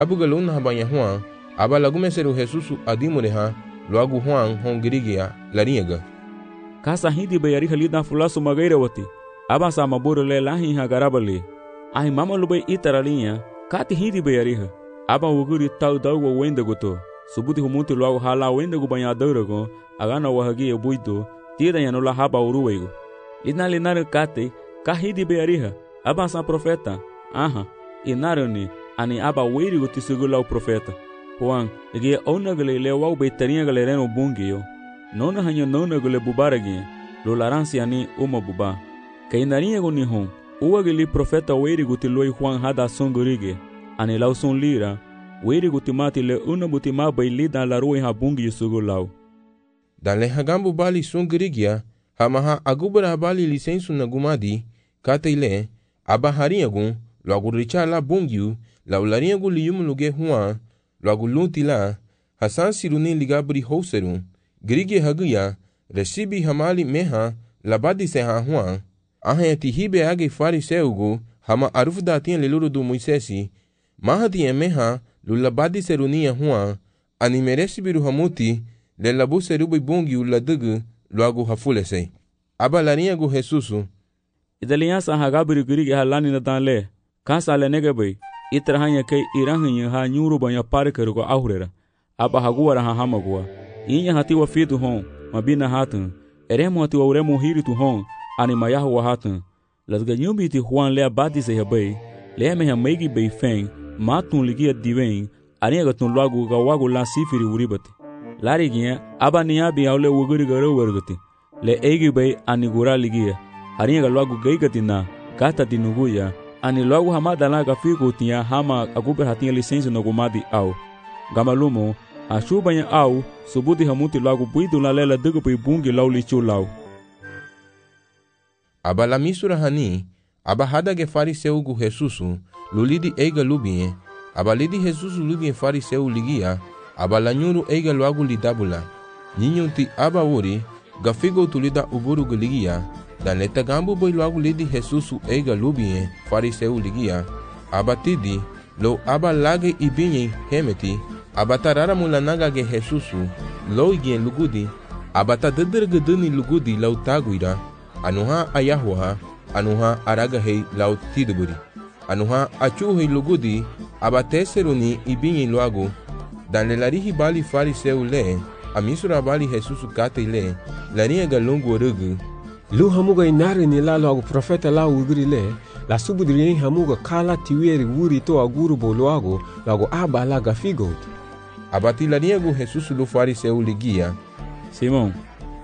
abugaluna habanya Juan, aba lagumeseru Jesusu adimureha, loagu Juan hongirigia lariega. Kasa hindi bayari halida fulasu magaira wati. Aba sama buru le lahi ha garabali. Ahi mama lubay itaralinha, kati hindi bayariha. Aba wuguri tau dawa wenda goto. Subuti humuti loagu hala wenda gu banhadurago, agana wahagi buito, tira yanula haba uruwego. Linalinar kate, kahidi bayariha. Aba sa profeta. Aha, inarani, ani aba werigo tisugula o profeta. Juan, ege onagale lewau beitarinha galereno bungio. Nona hanyo nona gule bubaragi, lo laransi ani uma buba. Kainarinha guni hon, uagili profeta werigo tiloi Juan hada songurige. Ani lau son lira, werigo timati le una butima bailida la rua habungi sugulau. Dale hagambu bali songurigia, hamaha agubara bali licensu nagumadi, kataile, abaharinhagun, logo richa la bungiu, la ularinhagu liumuluge Juan, logo luntila, Hasan siruni ligabri houserun, Grige haguya, recibi hamali meha, labadi seha Juan, ahenti hibe age fariseugu, hama arufda tinha leluru do Moisesi, mahati meha, lulabadi serunia Juan, animeresi biru hamuti, lelabu serubi bungi uladugu, logo hafulese. Abalarinhagu Jesusu, Idaliansa hagabri grige halani nadanle, kansa le negabai, itrahanya kay irahanya ha nyuru banya parkerugo ahurera, aba haguara ha hamagua. Inya hati wa fitu hon, mabina hatan, eremo hati wa uremo hiritu hon, animayahu wa hatan. Lasga nyumbiti Juan lea bati se habai, lea meha meigi bei feng, matun ligia diwen, arinhagatun loagu gawagu la sifiri uribati. Lariginha, aba niabi aule wuguri garo wargati, le eigi bei anigura ligia, arinhaga loagu gaigatina, gata dinuguya, ani loagu hamada laga figo tinha hama aguber hatinha licença no gumadi au. Gamalumo, a chubanha au, subuti hamuti logo buido la lela dugu pai bungi lau lichu lau. Aba la misura hani, aba hada ge fariseu gu Jesusu, lulidi eiga lubie, aba lidi Jesusu lubie fariseu ligia, aba la nyuru eiga loagu lidabula, ninyunti aba uri, gafigo tulida uburu gu ligia, dan leta gambu boy loagu lidi Jesusu eiga lubie fariseu ligia, aba tidi, lo aba lage ibinye hemeti, abatarara mulanaga ge Jesusu, lo igien lugudi, abata dadargadani lugudi lau taguira, anuha ayahuha, anuha aragahei lau tiduburi, anuha achuhei lugudi, abateseruni ibinye loagu, dan lelarihi bali fariseu le, amisura bali Jesusu kate le, larinha galungu orugu, Lu hamuga inari ni la loagu profeta la ugri le, la subudrien hamuga kala tiweri wuri to aguru bo loagu aba la gafigot. Abati larinhagu Jesusu lu fariseu ligia, Simon,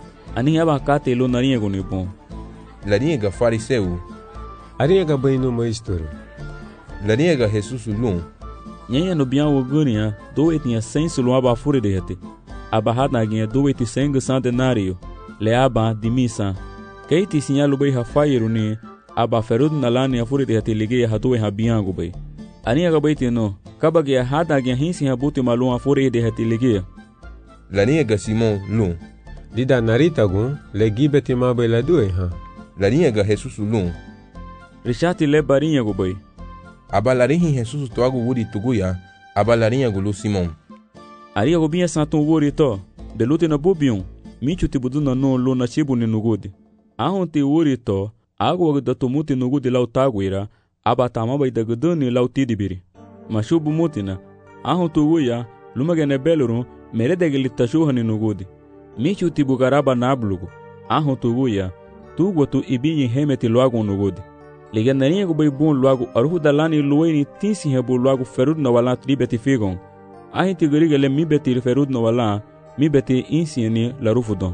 ani aba kate lo narinhagu ni bom. Larinhaga fariseu, Arinhaga bainu maestro. Larinhaga Jesusu lum, Nyenha no bian wugurinha, doetinha sensu lo aba fure derrete. Aba hadaginha doeti sengu centenario, le aba de missa. Keiti sinyalu bai hafairu ni, aba ferud nalani afure derrete ligia hatoe habiangu bai. Arinhaga bai tino, kabagia hadaginha hinsi habuti malum afure derrete ligia. Larinhaga Simon lum, Lida naritagun, le gibeti mabai la due ha. Larinhaga Jesusu lum, Richati le barinhagu bai. aba larinhi Jesusu toagu wuri tuguya, aba larinhagu lu Simon. Ariago binha santum wuri to, belute na bubium, michu tibudu na no lo na chibu ni nugudi. Ahon te wuri to, água da tumuti nugudi lau taguira, aba tamaba da guduni lau tidibiri. Mashubu mutina, ahon tuguya, lumagene belurun, meredegeli tashuha ni nugudi. Michu tibugaraba nablugu, ahon tuguya, tugwa tu ibinyi hemeti loagu nugudi. Ligandarinha gu bai bun loagu aruhu dalani luweni tinsi hebu loagu ferud na wala tribeti figon. Ahin tigurigele mi beti ferud na wala, mi beti insiani la rufudon.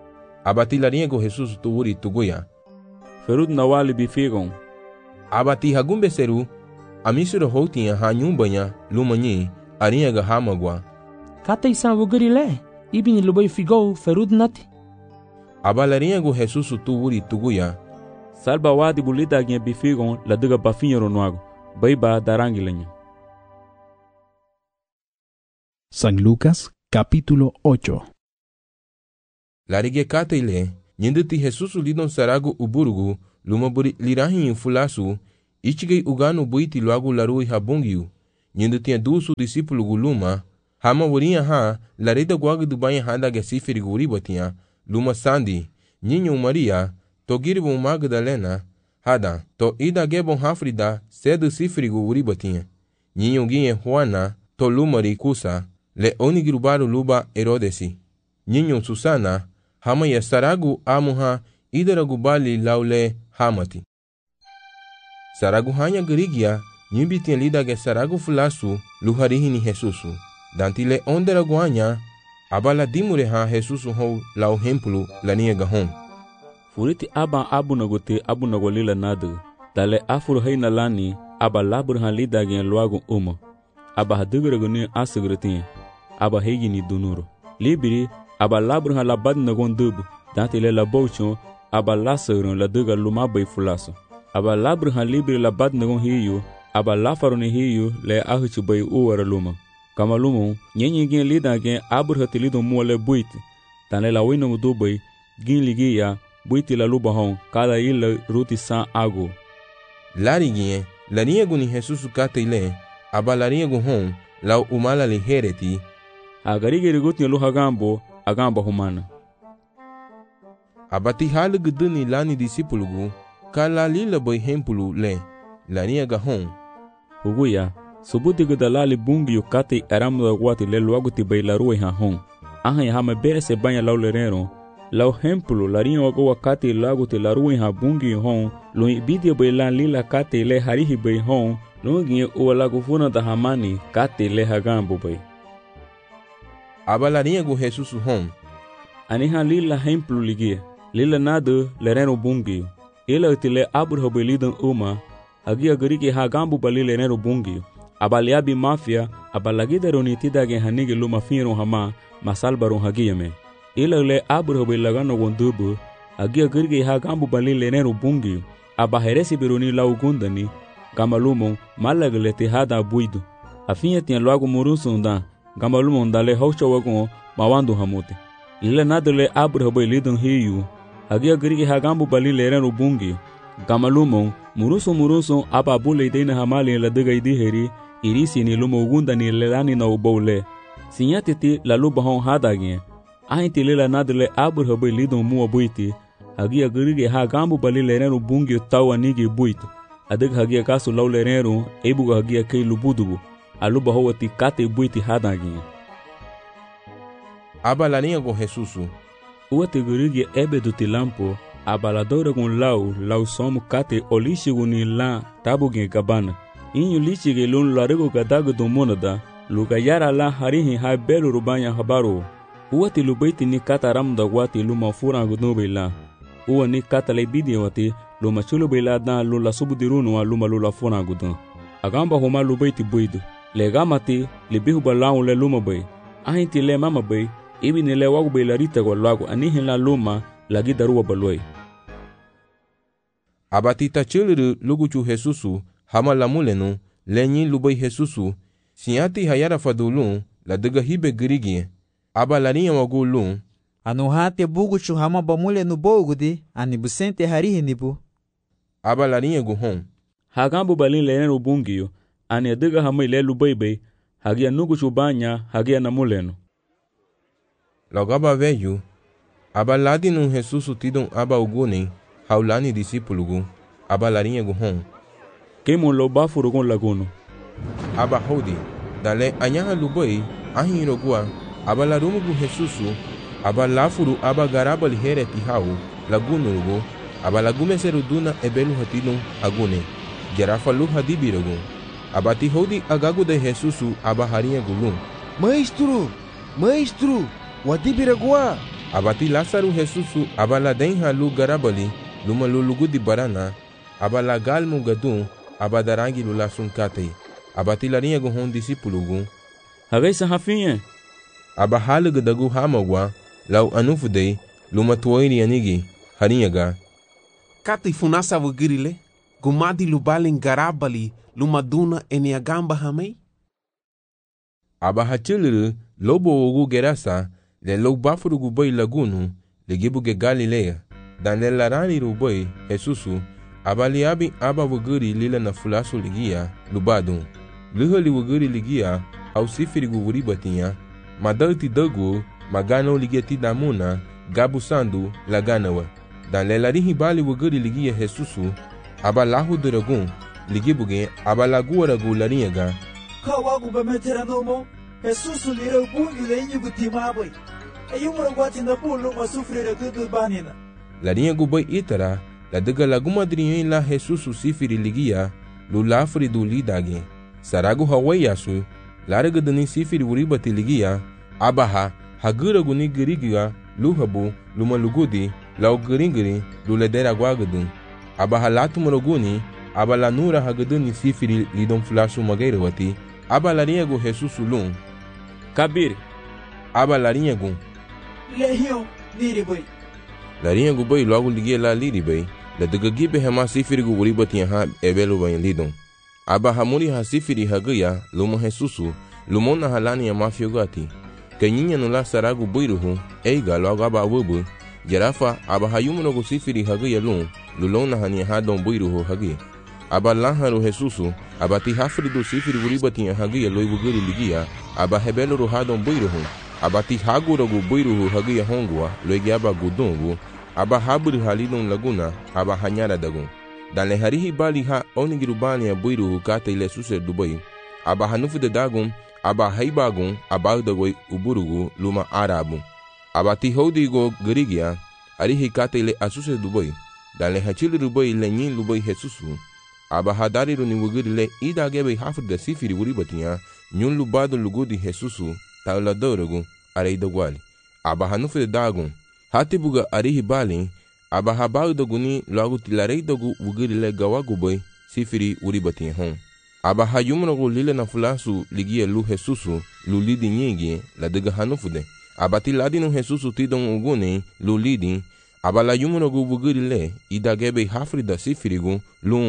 Abati larinhagu Jesusu tu wuri tuguya, Ferud na wali bifigon. abati hagumbe seru, amisura houtinha hanyumbanya lumanyi, arinhaga hamagwa. Kata isa wugurile, ibini lubai figou ferud nati. Aba larinhagu Jesusu tu wuri tuguya, Salba wadi bulida ginha bifigon la duga bafinhero noago, baiba darangilenha. San Lucas, capítulo 8. Larige kataile, nyinditi Jesusu lidon saragu uburugu, lumaburi lirahin fulasu, ichigei uganu buiti loagu larui habungiu, Nyindo tinha dusu discípulo guluma, hama warinha ha, lareda guaga do banha handa gesiferi guriba tinha, luma sandi, Ninho Maria, to girbo Magdalena, hada, to ida gebon hafrida, cedo sifrigo uriba tinha. Ninho guinhe Juana, to lumari kusa, le onigrubaru luba Herodesi. Ninho Susana, hama ya saragu amuha, idaragu bali laule hamati. Saragu hanya gerigia, nyimbi tinha lida ge saragu fulasu, luharihini Jesusu. Dantile onderagu hanya, abala dimure ha Jesusu hou lau hempulu lania gahon. Furiti aba abu nagolila nadu. Dale afuru heina lani, aba labur ha lida gen luagu aba haduguragu ni asugrutin, aba hegi ni dunuro. Libiri, aba labur ha labad nagon dubu, dantile la bouchon, aba lasurun la duga lumabay fulaso. Aba labur ha libiri labad nagon hiyu, aba lafaru ni hiyu le ahuchu bay uwara luma. Kama lumu, nyenye gen lida gen abur hatilido muole buiti, tane la wino dubay, gin ligia, buiti la luba hon, kada ila ruti san ago. Lari guinhe, lariego ni Jesusu kate ile, aba lariego hon, lau umala li hereti. Agarige riguti luha agamba humana. Abati halu guduni lani disipulugu, kala lila boy hempulu le, lariega hon. Huguya, subuti gudalali bungi yu kate aramu da guati le luaguti bay la ruwe ha hon. Aha ya hama bere se banya lau lerero, lau hempulu larinho wago wakati laguti la ruwe ha bungi hon, lo ibidia bay la lila kate le harihi bay hon, lo ginye uwa lagu funa da hamani kate le hagambu bay. Aba lariego Jesusu hon. Aniha lila hempulu ligie, lila nadu lerero bungi. Ila utile abur bay lidan hagi agariki hagambu bali lerero bungi. Abaliabi mafia, abalagida ronitida gen hanigi luma finro hama, masalbaron hagiyame. Ila le abur bay lagano gondubu, hagi agariki hagambu bali lerero bungi. Abaheresi bironi lau gundani, gamalumon malagalete hada buido. Afinha tinha logo murusunda, gamalumon dale haucha wagon mawandu hamote. Ila nadale abur bay lidon hiyu, hagi agariki hagambu bali lerero bungi. Gamalumon muruso aba bule dena hamali la daga idiheri, irisi ni lumo gunda ni lelani na ubole. Sinyatiti la luba hon hadagin. Ahinti lela nadale abur bay lidon mua buiti, hagi agariki hagambu bali lerero bungi tawa nigi buito. Adag hagi akasu lau lerero, ebuga hagi akei lubudubu, aluba howati kate buiti hadagin. Aba lariego Jesusu. Uate gurigi ebe dutilampo, abaladora gun lau somu kate olishigu ni la tabugin gabana. Inyu lichige lun larigo gadagu dumonada, lugayara la harihi hai belu rubanya habaru. Uati lubaiti ni kata ramda wati luma furangu nubila. Uwa ni kata leibidi wati luma chulu bila dan lula subudirunu wa luma lula furangu dun. Agamba huma lubaiti buidu. Legamati libihu balaun le luma bay. Ahinti le mama bay, ibi ni le wagu bay larita kwa lagu anihin la luma lagi daruwa balway. Abatita chiliru luguchu Jesusu, hama la mulenu, lenyi lubay Jesusu, sinyati hayara fadulun, la daga hibe girigie, aba larinha wagulun, anuhate buguchu hama bamule no bogudi, anibusente harihi nibu. Aba larinha guhon. Hagambu balin lenero bungiyo, ani daga hama ile lubay bay, hagia nuguchu banya, hagia na mulenu. Logaba veyu, aba ladinu Jesusu tidon aba ugune, haulani disipulugu, aba larinha guhon. Kemo lo bafurugon laguno. Aba hodi, dale anyaha lubay, ahirogua, aba larumugu Jesusu, aba lafuru aba garaba lihereti hau, lagunurugu, aba lagume seruduna ebelu hatidon agune, gerafa luha dibirogu. Aba ti hodi agagu de Jesusu aba harinha gulun. Maestro, wadibiragua. Abati Lázaro Jesusu abala denha lu garabali luma lulugu di barana abala galmu gadun abadarangi lula sunkate abati larinha guhon disipulugu Hagaysa hafinha abahalu gadagu hamagwa lau anufudei luma tuoiri anigi harinhaga Kati funasa wugirile gumadi lubalin garabali luma duna eniagamba hamei abahachiliru lobo ugu gerasa le lo bafurugu boy lagunu le gibuge Galilea dan le larani ruboy Jesusu abaliabi aba wuguri lila na fulasu ligia lubadu Lihali wuguri ligia au sifiri guvuri batinha, madalti dagu magano ligia tidamuna gabu sandu laganawa. Dan lelarihi bali wuguri ligia Jesusu aba lahu duragun ligi buge aba lagu ragu larinyaga. Kawagu bameteranomo Jesusu lira bungi lenyi gutimabai. Ayumura guatinda pulu masufrira gudu banina. Larinyagu bai itara la daga lagu madriyen la Jesusu sifiri ligia lu lafri du lidage. Saragu hawayasu laraga dani sifiri uribati ligia abaha haguragu ni girigia luhabu lumalugudi lau giringiri lu ledera guagadun. Abaha latu moroguni aba la nura hagaduni sifiri lidon flashu magairawati aba larinyagu Jesusu lun Kabir aba larinyagu Lehion niribai. larinyagu bai logo ligia la liribai la daga gibe hema sifiri gu uribati ha ebelu bain lidon. Aba hamuri ha sifiri hagaya luma Jesusu lumona halani ya mafiogati kanyinya nula saragu buiruhu eiga logo aba wubu jarafa aba hayumunogu sifiri hagaya lun lulona hani hadon buiruhu hagi aba lanharu Jesusu aba ti hafridu sifiri uribati hagaya loibuguri ligia aba hebelu hadon buiruhu aba ti haguragu buiruhu hagaya hongwa loigi aba gudungu aba haburi halidon laguna aba hanyara dagun. Dan leharihi bali ha onigiru bani ya buiruhu kata ile suser Dubai aba hanufu de dagun aba haibagun aba dagoi uburugu luma arabu aba ti hodigo gerigia arihi kata ile asuser Dubai. Dan lehachili Dubai lenyin Dubai Jesusu aba hadariru ni wugiri le idagebe hafrida sifiri uribatinya nyun lubado lugudi Jesusu taula dorugu areidogwali aba hanufu de dagun hatibuga arihi bali aba habau doguni logo tilarei dogu wugiri le gawagubai sifiri uribati hon. Aba hayumunogu lile na fulasu ligia lu Jesusu lu lidi nyigi la daga hanufude. Aba tiladinu Jesusu tidon uguni lu lidi aba la yumunogu wugiri le idagebe hafrida sifirigu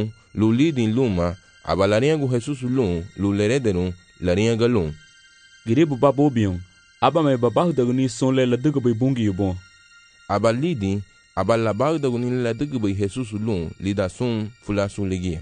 lu lidi luma aba lariagu Jesusu lu lerederu lariaga lun. Giribu babobion aba me babahu daguni sonle la daga bai bungi yubon. Aba lidi aba labau daguni la daga bai Jesusu lida sun fulasu ligia.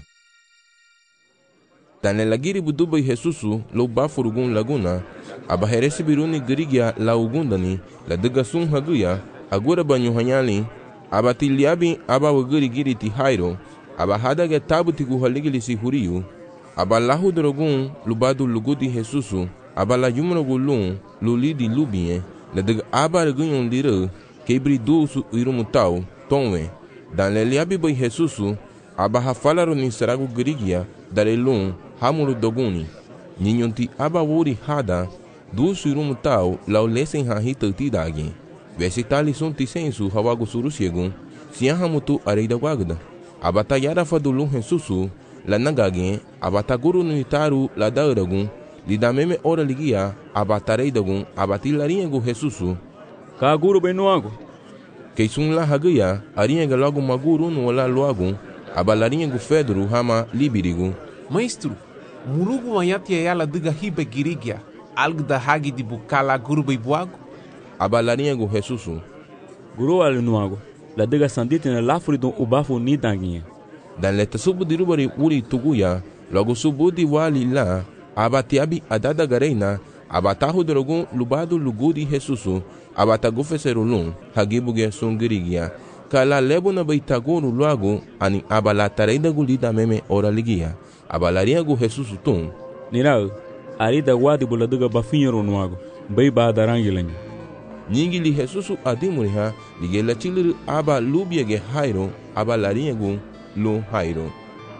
Tane lagiri budubai Jesusu lo bafurugun laguna aba heresi biruni girigia la ugundani la daga sun haguya agura banyu hanyali aba tiliabi aba wagiri giri ti hairo aba hadaga tabu tigu haligili si huriyu aba lahu drogun lubadu lugudi Jesusu aba la yumrogu lulidi lubie la daga aba regunyon lira kebri dusu irumutau tonwe dan leliabi bai Jesusu aba hafalaru ni saragu girigia dare hamuru doguni ninyonti aba wuri hada dusu irumutau lau lesen hahita tidagi vesitali sun tisensu hawagu surusiegu siahamutu areida wagda aba tayara fadulu Jesusu la nagagi aba taguru nitaru la dauragun lidameme ora ligia aba tareidagun aba tilariegu Jesusu Kaguru benuago Keisun la hagaya arinha logo maguru no la logo abalarinha gu Fedro hama libirigu. Maestro, murugu wanyati ya la diga hibe girigia algo da hagi di bukala guru ibuago abalarinha gu Jesusu guru alinuago la diga sandite na lafuri don ubafu ni danguinha. Dan leta subu dirubari uri tuguya logo subu di wali la abatiabi adada gareina abatahu drogun lubado lugudi Jesusu abatagufeserulun hagibuge sungirigia kala lebu na baitaguru luago ani abala tareida gulida meme ora ligia abalaria gu Jesusu tun Nirau arida wadi buladuga bafinhero nuago bai ba darangilanha nyingili Jesusu adimuriha ligela chilir aba lubiege hairo abalaria gu lu hairo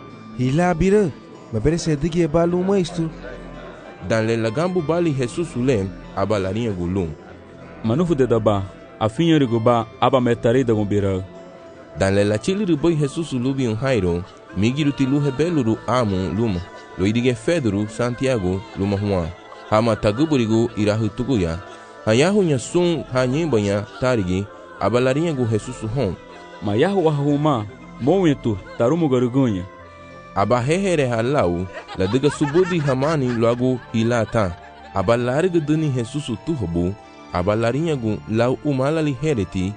hilabira mabere digie balu maestro. Dan le lagambu bali Jesusu lem abalaria gu lum manufu de daba afinhero gu ba aba metarida gumbira. Dan le la chilir bai Jesusu lubi hairo migiru tilu hebeluru amu luma loidige Fedro Santiago luma Juan hama taguburigu irahu tuguya hayahu nya sun hanyembanya tarigi abalaria gu Jesusu hon mayahu wahuma mowetu tarumu garugunha aba hehere halau la diga subudi hamani logo ilata aba larga dani Jesusu tuhobu aba larinha gu lau umalali hereti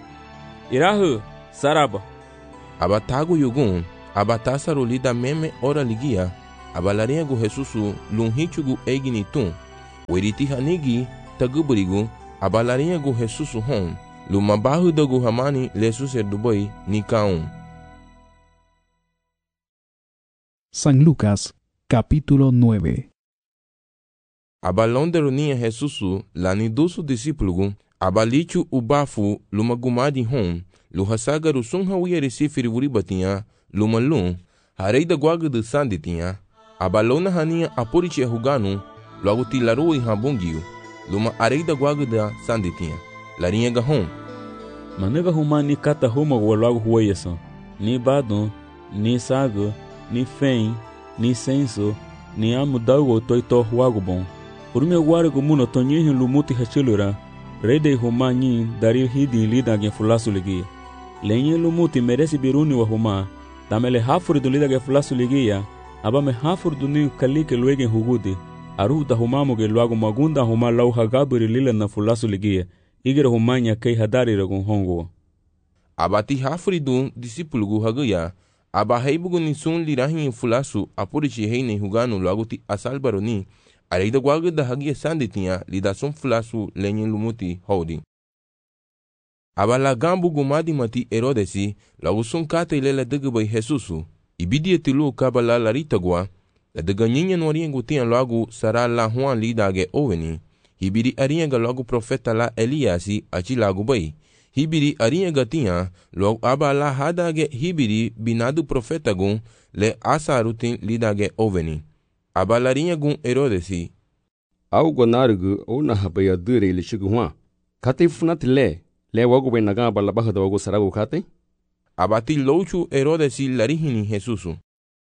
irahu saraba aba tagu yugun aba tasaruli da meme ora ligia abalarinha gu Jesusu lun hichugu eigini tun. Weriti hanigi taguburigu abalarinha gu Jesusu hon. Luma bahu dagu hamani lesu serdubai ni kaun. San Lucas, capítulo 9. Abalon deronia Jesusu lani dusu disipulugu abalichu ubafu luma gumadi hon. Luhasagaru sun hawiya resifiri wuribatinha luma lun. Harei da guaga de sanditinha. Abalona hania apurichi huganu. Logo tilaru e habungiu. Luma arei da guaga da sanditinha. Larinha gahon. Manega huma ni kata huma logo hueyasan. Ni badon, ni sago, ni fen, ni senso, ni amudago toito huago bom. Urme guargo muno tonyihin lumuti hachilura. Rede huma nyin dari hidi lida gen fulasu ligia. Lenye lumuti meresi biruni wa huma. Tamele hafuri du lida gen fulasu ligia. Abame hafuri du ni kalike luegen hugudi. Aruta humamu ge luago magunda huma lau hagaburi lila na fulasu ligia. Igera humanya kei hadari ragun hongo. Abati hafuri du disipulugu haguya. Aba heibugu ni sun lirahin fulasu apurichi heine huganu luago ti asalbaro ni. Arei da guaga da hagia sanditinha lida sun fulasu lenye lumuti hodi. Abala gambu gumadi mati Herodesi lagu sun kata ilela dagabai Jesusu. Ibidia tilu kabala larita gua. La daga nyinya wariengu tian lagu sara la Juan lidage oveni. Hibiri arienga lagu profeta la Eliasi achi lagu bai. Hibiri arienga tian lagu abala hadage hibiri binadu profeta gun le asarutin lidage oveni. Abalarinha gun Herodesi. Au gonargu ona habaya dure ili shiguwa. Kate funat le wago ben naga balabaha da wago sarago kate. Abati louchu Herodesi larihini Jesusu.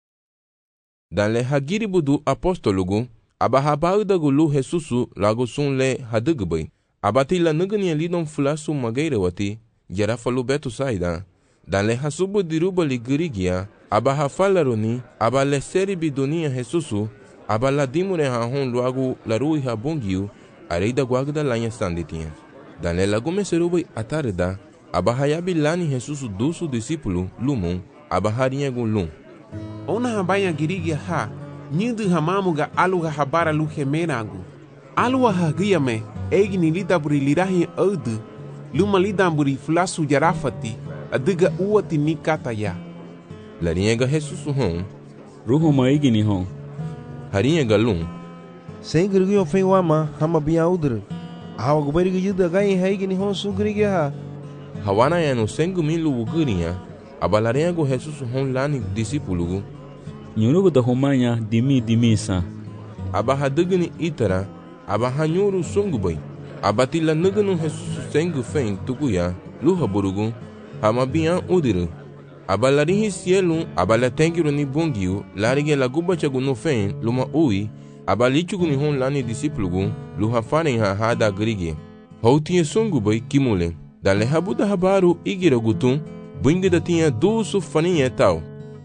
Dan le hagiri budu apostolugu. Abahabau da gulu Jesusu lago sun le hadugbai. Abati la nugani lidon fulasu magaire wati. Jarafalu betu saida. Dan le hasubu diruba ligirigia. Abahafalaroni. Abale seri bidunia Jesusu. Abala dimure hahon luagu larui habungiu. Arei da guagda lanha sanditinha. Dan le lagume serubai atarda. Abahayabi lani Jesusu dusu disipulu lumum. Abaharinha gun lum. Ona habaya girigia ha. Nyindu hamamuga aluga habara luhemenagu. Alua hagiyame. Egini lidaburi lirahi audu. Luma lidamburi fulasu jarafati. Adiga uati nikata ya. Larinha Jesusu hon. Ruhu maigini hon. Harinha galum. Sem grigio fen wama hama bia udre. Hawa gubari gida gai haigini hon su grigia ha. Hawana yanu sengu milu ugurinha. Abalarinha go Jesusu hon lani disipulugu. Nyurugu da humanya dimisa. Abahadugni itara. Abahanyuru sungubai. Abatila nugunu Jesusu sengu fen tukuya. Luha burugu. Hama bia udre. Abalarinhi cielo, abalatengiru ni bungiu, larige la guba chagu no fen, luma ui, abalichugu ni hon lani disiplugu, luha faren ha hada grige. Houtinha sungu bai kimule, da le habuda habaru igira gutun, bunga tinha dusu faninha tal.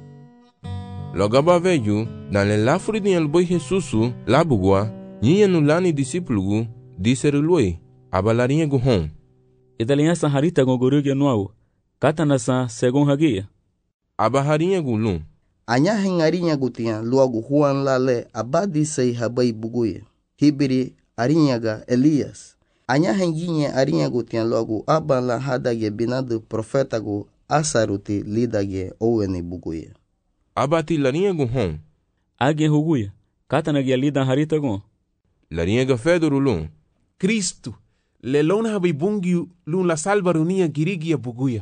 Logaba veju, da le lafuri ni alboi Jesusu, labugua, nyinha no lani disiplugu, diserului, abalarinha gu hon. Idalinha saharita gogorugya nuau, katanasa segon hagia. Abaharinha gulum. Anya hengarinya gutia luagu Juan lale abadi sei habai buguye. Hibiri arinyaga Elias. Anya henginya arinha gutia luagu abala hadage binadu profetagu asaruti lidage owene buguye. Abati larinha gu hon. Age huguya. Katanagia lida harita gon. Larinha ga fedorulum. Cristo. Lelona habai bungiu lun la salvarunia girigia buguya.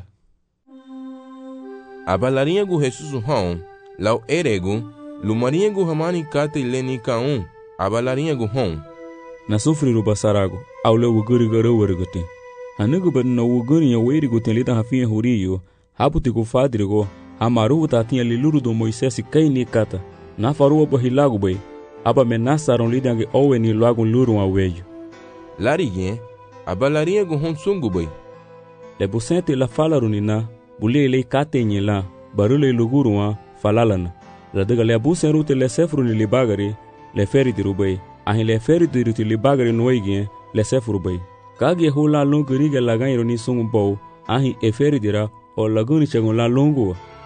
Abalarinha gu Jesusu hon, lau eregu, lumarinha gu hamani kate leni kaun, abalarinha gu hon. Na sufriru basarago, au le wuguri garo werguti. Hanugu bad na wuguri ya weri guti lida hafinha huriyo, haputi gu fadrigo, hamaru tatinha liluru do Moisés kai ni kata. Na faruwa bahilago bai, aba menasaron lida nge owe ni luagun luru wa weju. Larige, abalarinha gu hon sungu bai. Le busente la falarunina, bulie le katenye la, barule luguruwa falalana. La daga le abusen rute le sefru ni libagari, le feri dirubay. Ahin le feri diruti libagari noigien, le sefru bay. Kage hula lungu riga laganyro ni sungu bow, ahin e feri dira, o laguni chagun la lungu.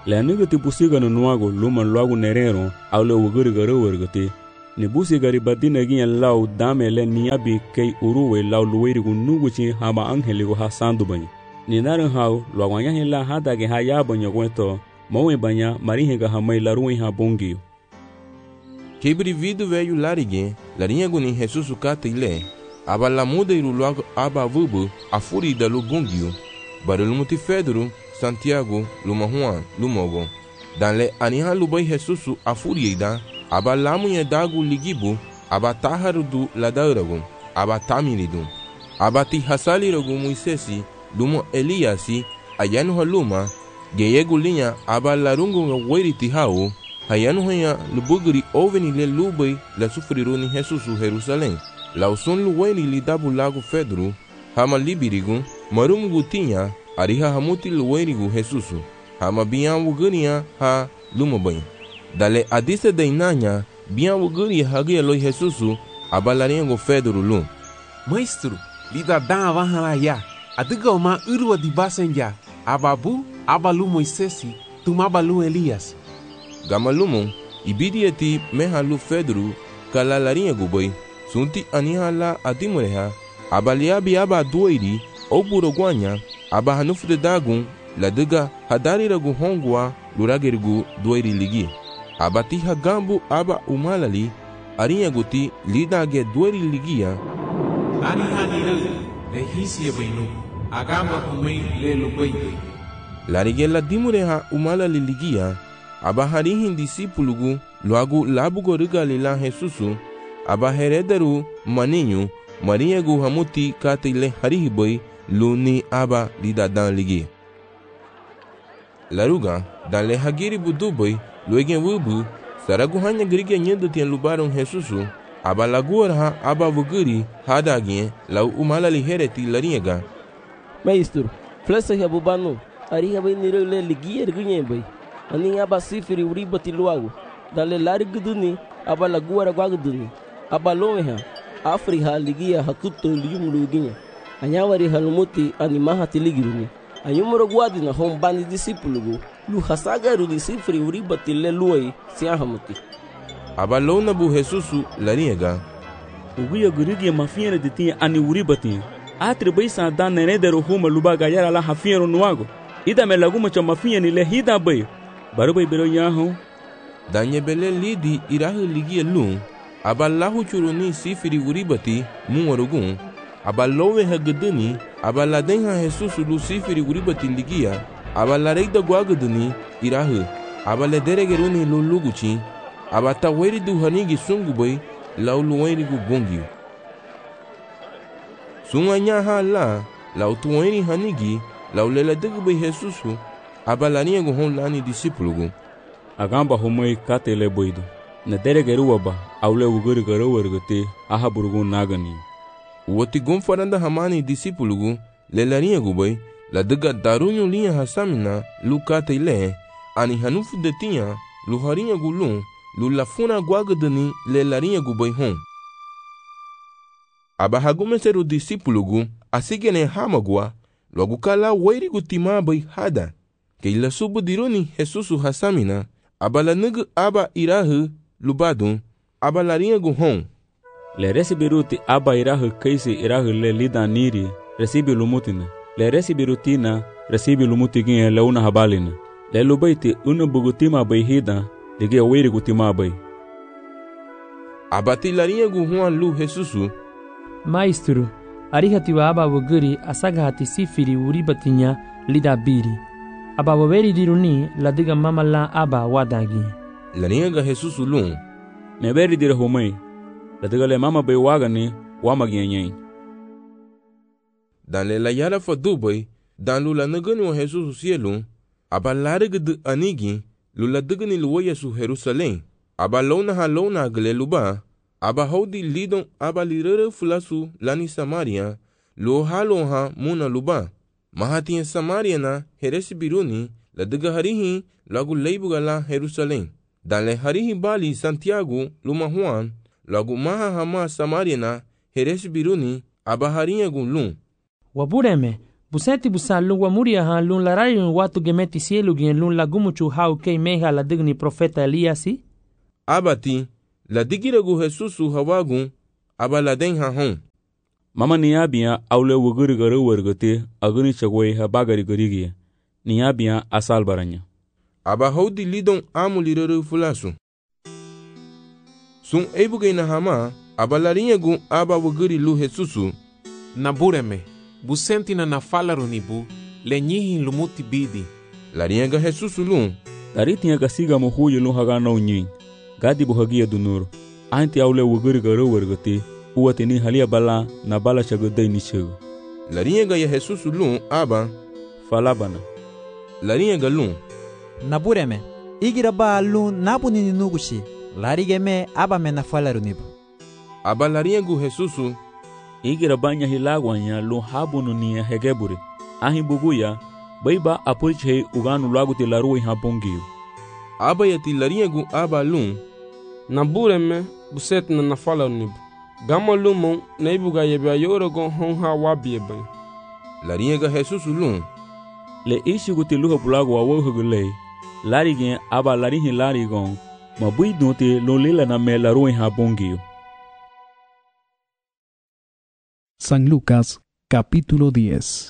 Le nigati busiga no nuago luma luago nerero au le wuguri garo wergati. Ni busiga ribadina ginya lau dame le niabi kei uruwe lau luweri gu nuguchi hama angeli gu ha sandu banyi. Ni narin hau luago nyahi la hadage ha ya banyo gweto mawe banya marihe ga hamai laruwe ha bongiyo. Kibri vidu veio larige, larinha guni Jesus kata ile, aba la muda iru logo aba vubu, a furida lu bungio, barulho multifedro, Santiago, luma Juan, lumogo. Dan le aniha lubai Jesus a furida, aba la munye dagu ligibu, aba taharu du ladauragu, aba tamiridu, aba ti hasali ragu Moisesi, lumo Eliasi, ayanu haluma, geyegu linha aba larungu weriti hau, hayanu hanya lubugri oveni le lubai la sufriru ni Jesus Jerusalém. La usun luweni li dabu lago Fedro, hama libirigu, marumugu tinha, ariha hamuti luwenigu Jesus, hama bian wugania ha lumobanho. Dale adisa dainanya, bian wuguri hagia loi Jesus, abalaringo Fedro lum. Maestro, lida dan avahala ya, adiga uma urwa di basenja, ababu, abalu Moisesi, tumabalu Elias. Gamalumon, ibidieti mehalu Fedro, kalalarinha gubai, sunti anihala adimureha, abaliabi aba doiri, oburogwanya, aba hanufu de dagun, ladiga hadariragu hongwa, luragerigu doiri ligi. Abati hagambu aba umalali, arinha guti lidage doiri ligia. Anihaniru, le hisia benu, agamba kumei le lubaide. Larigela dimureha umalali ligia, aba harihin disipulugu, loagu labugo rigalila Jesusu, aba herederu maninho, mariagu hamuti katile harihiboi, luni aba lidadan ligi. Laruga, dan le hagiri buduboi, luegen wubu, saragu hanya grigia nyendo tien lubaron Jesusu, aba laguarha aba vuguri, hadagien, lau umalali hereti laringa. Maestro, flesa habubano, ariha bai niro le ligia ergunye bai. Ani aba sifiri uribati luago, dale lariguduni, aba laguara guaguduni, aba lomeha, afriha ligia hakuto liyumuluginya, anyawari halumuti animaha tiligiruni, anyumuro guadi na hombani disipulugu, lu hasagaru di sifiri uribati le luai siahamuti. Aba lona bu Jesusu lariega. Uguya gurigia mafiere de tinha ani uribati, atri bai sa dan nenedero huma lubaga yara la hafiero nuago, ida me laguma cha mafiere le hida bai. Barubai bero yaho. Danye bele lidi irahu ligia lum, aba lahu churuni sifiri uribati muwarugun, aba lowe hageduni, aba ladenha Jesus lu sifiri uribati ligia, aba lareida guageduni irahu, aba lederegeruni luluguchi, aba taweri du hanigi sungubai, lau luwerigu bongiu. Sunganya hala, lau tuweri hanigi, lau leladegbai Jesusu, aba larinha hon lani disipulugu. Agamba homoi kate le boido. Na deregeru aba, aule uguri garo wergate, aha burugu nagani. Woti gumfaranda hamani disipulugu, le larinha gubai, la dega darunyo linha hasamina, lu kate le, ani hanufu de tinha, lu harinha gulun, lu lafuna guagadani, le larinha gubai hon. Aba hagumeseru disipulugu, asigene hamagua, logo kala weirigu timabai hada. Que ila subu dironi Jesusu hasamina, abala nugu aba irahu lubadun, abalarinha guhon. Le resibiruti aba irahu kaisi irahu le lida niri, resibi lumutina. Le resibirutina, resibi lumutigin le una habalina. Le lubaiti una bugutima baihida, ligia wiri gutima bai. Abati larinha guhon lu Jesusu. Maestro, arihatiwa aba wuguri asagahati sifiri uribatinya lida biri. Aba waweri diruni ladiga mama la aba wadagi. Larinha Jesusu lum. Meberi dire homai. Ladiga le mama bai wagani wamagianyai. Dan le la yara fa dubai, dan lu la nagani wa Jesusu sielum, aba lariga de anigi, lu la digani luwaya su Jerusalém, aba lona ha lona gale luba, aba hodi lidon aba lirere fulasu lani Samaria, lu halon ha muna luba. Mahatiya Samaria na heresi biruni, la diga harihi lagu leibuga la Jerusalém. Dan le harihi bali Santiago luma Juan, lagu maha hama Samaria na heresi biruni, aba harinha gun lum. Wabureme, Buseti busa lun wamuria han lun larari watu gemeti cielo gen lun lagumuchu hau kei meha la digni profeta Eliasi? Abati, la digiragu Jesusu hawagun, aba la den ha hon. Mama niabia aule wuguri garu wargate aguni chagwe ha bagari garigia. Niabia asal baranya. Aba haudi lidon amuliraru fulasu. Sun ebuge na hama, aba larinyagu aba wuguri lu Jesusu. Nabureme, busenti na falaru nibu, le nyihin lumuti bidi. Larinyaga Jesusu lun. Daritinha gasiga mohuyo lun hagana unyin. Gadi buhagia dunur. Anti aule wuguri garu wargate. Uwatini halia bala na bala chagodai ni chago. Larinyaga ya Jesusu lun aba. Falabana. Larinyaga lun. Nabureme, igira ba lun nabuni nugushi. Larigeme aba me na falaru nibu. Aba larinyagu Jesusu. Igira banya hilagwanya lun habunu niya hegeburi. Ahin buguya, baiba apuriche uganu laguti larui habongiyo. Aba yati larinyagu aba lun. Nabureme, buset na falaru nibu. Gama lumon na ibuga yebe ayoro gon hon ha wabi ben. Larinyaga Jesusu lun. Le ishi guti luha bulago wa wohugule. Lari gen aba larihin lari gon. Mabui dunte lolila na me larui habongiyo. San Lucas, capítulo 10.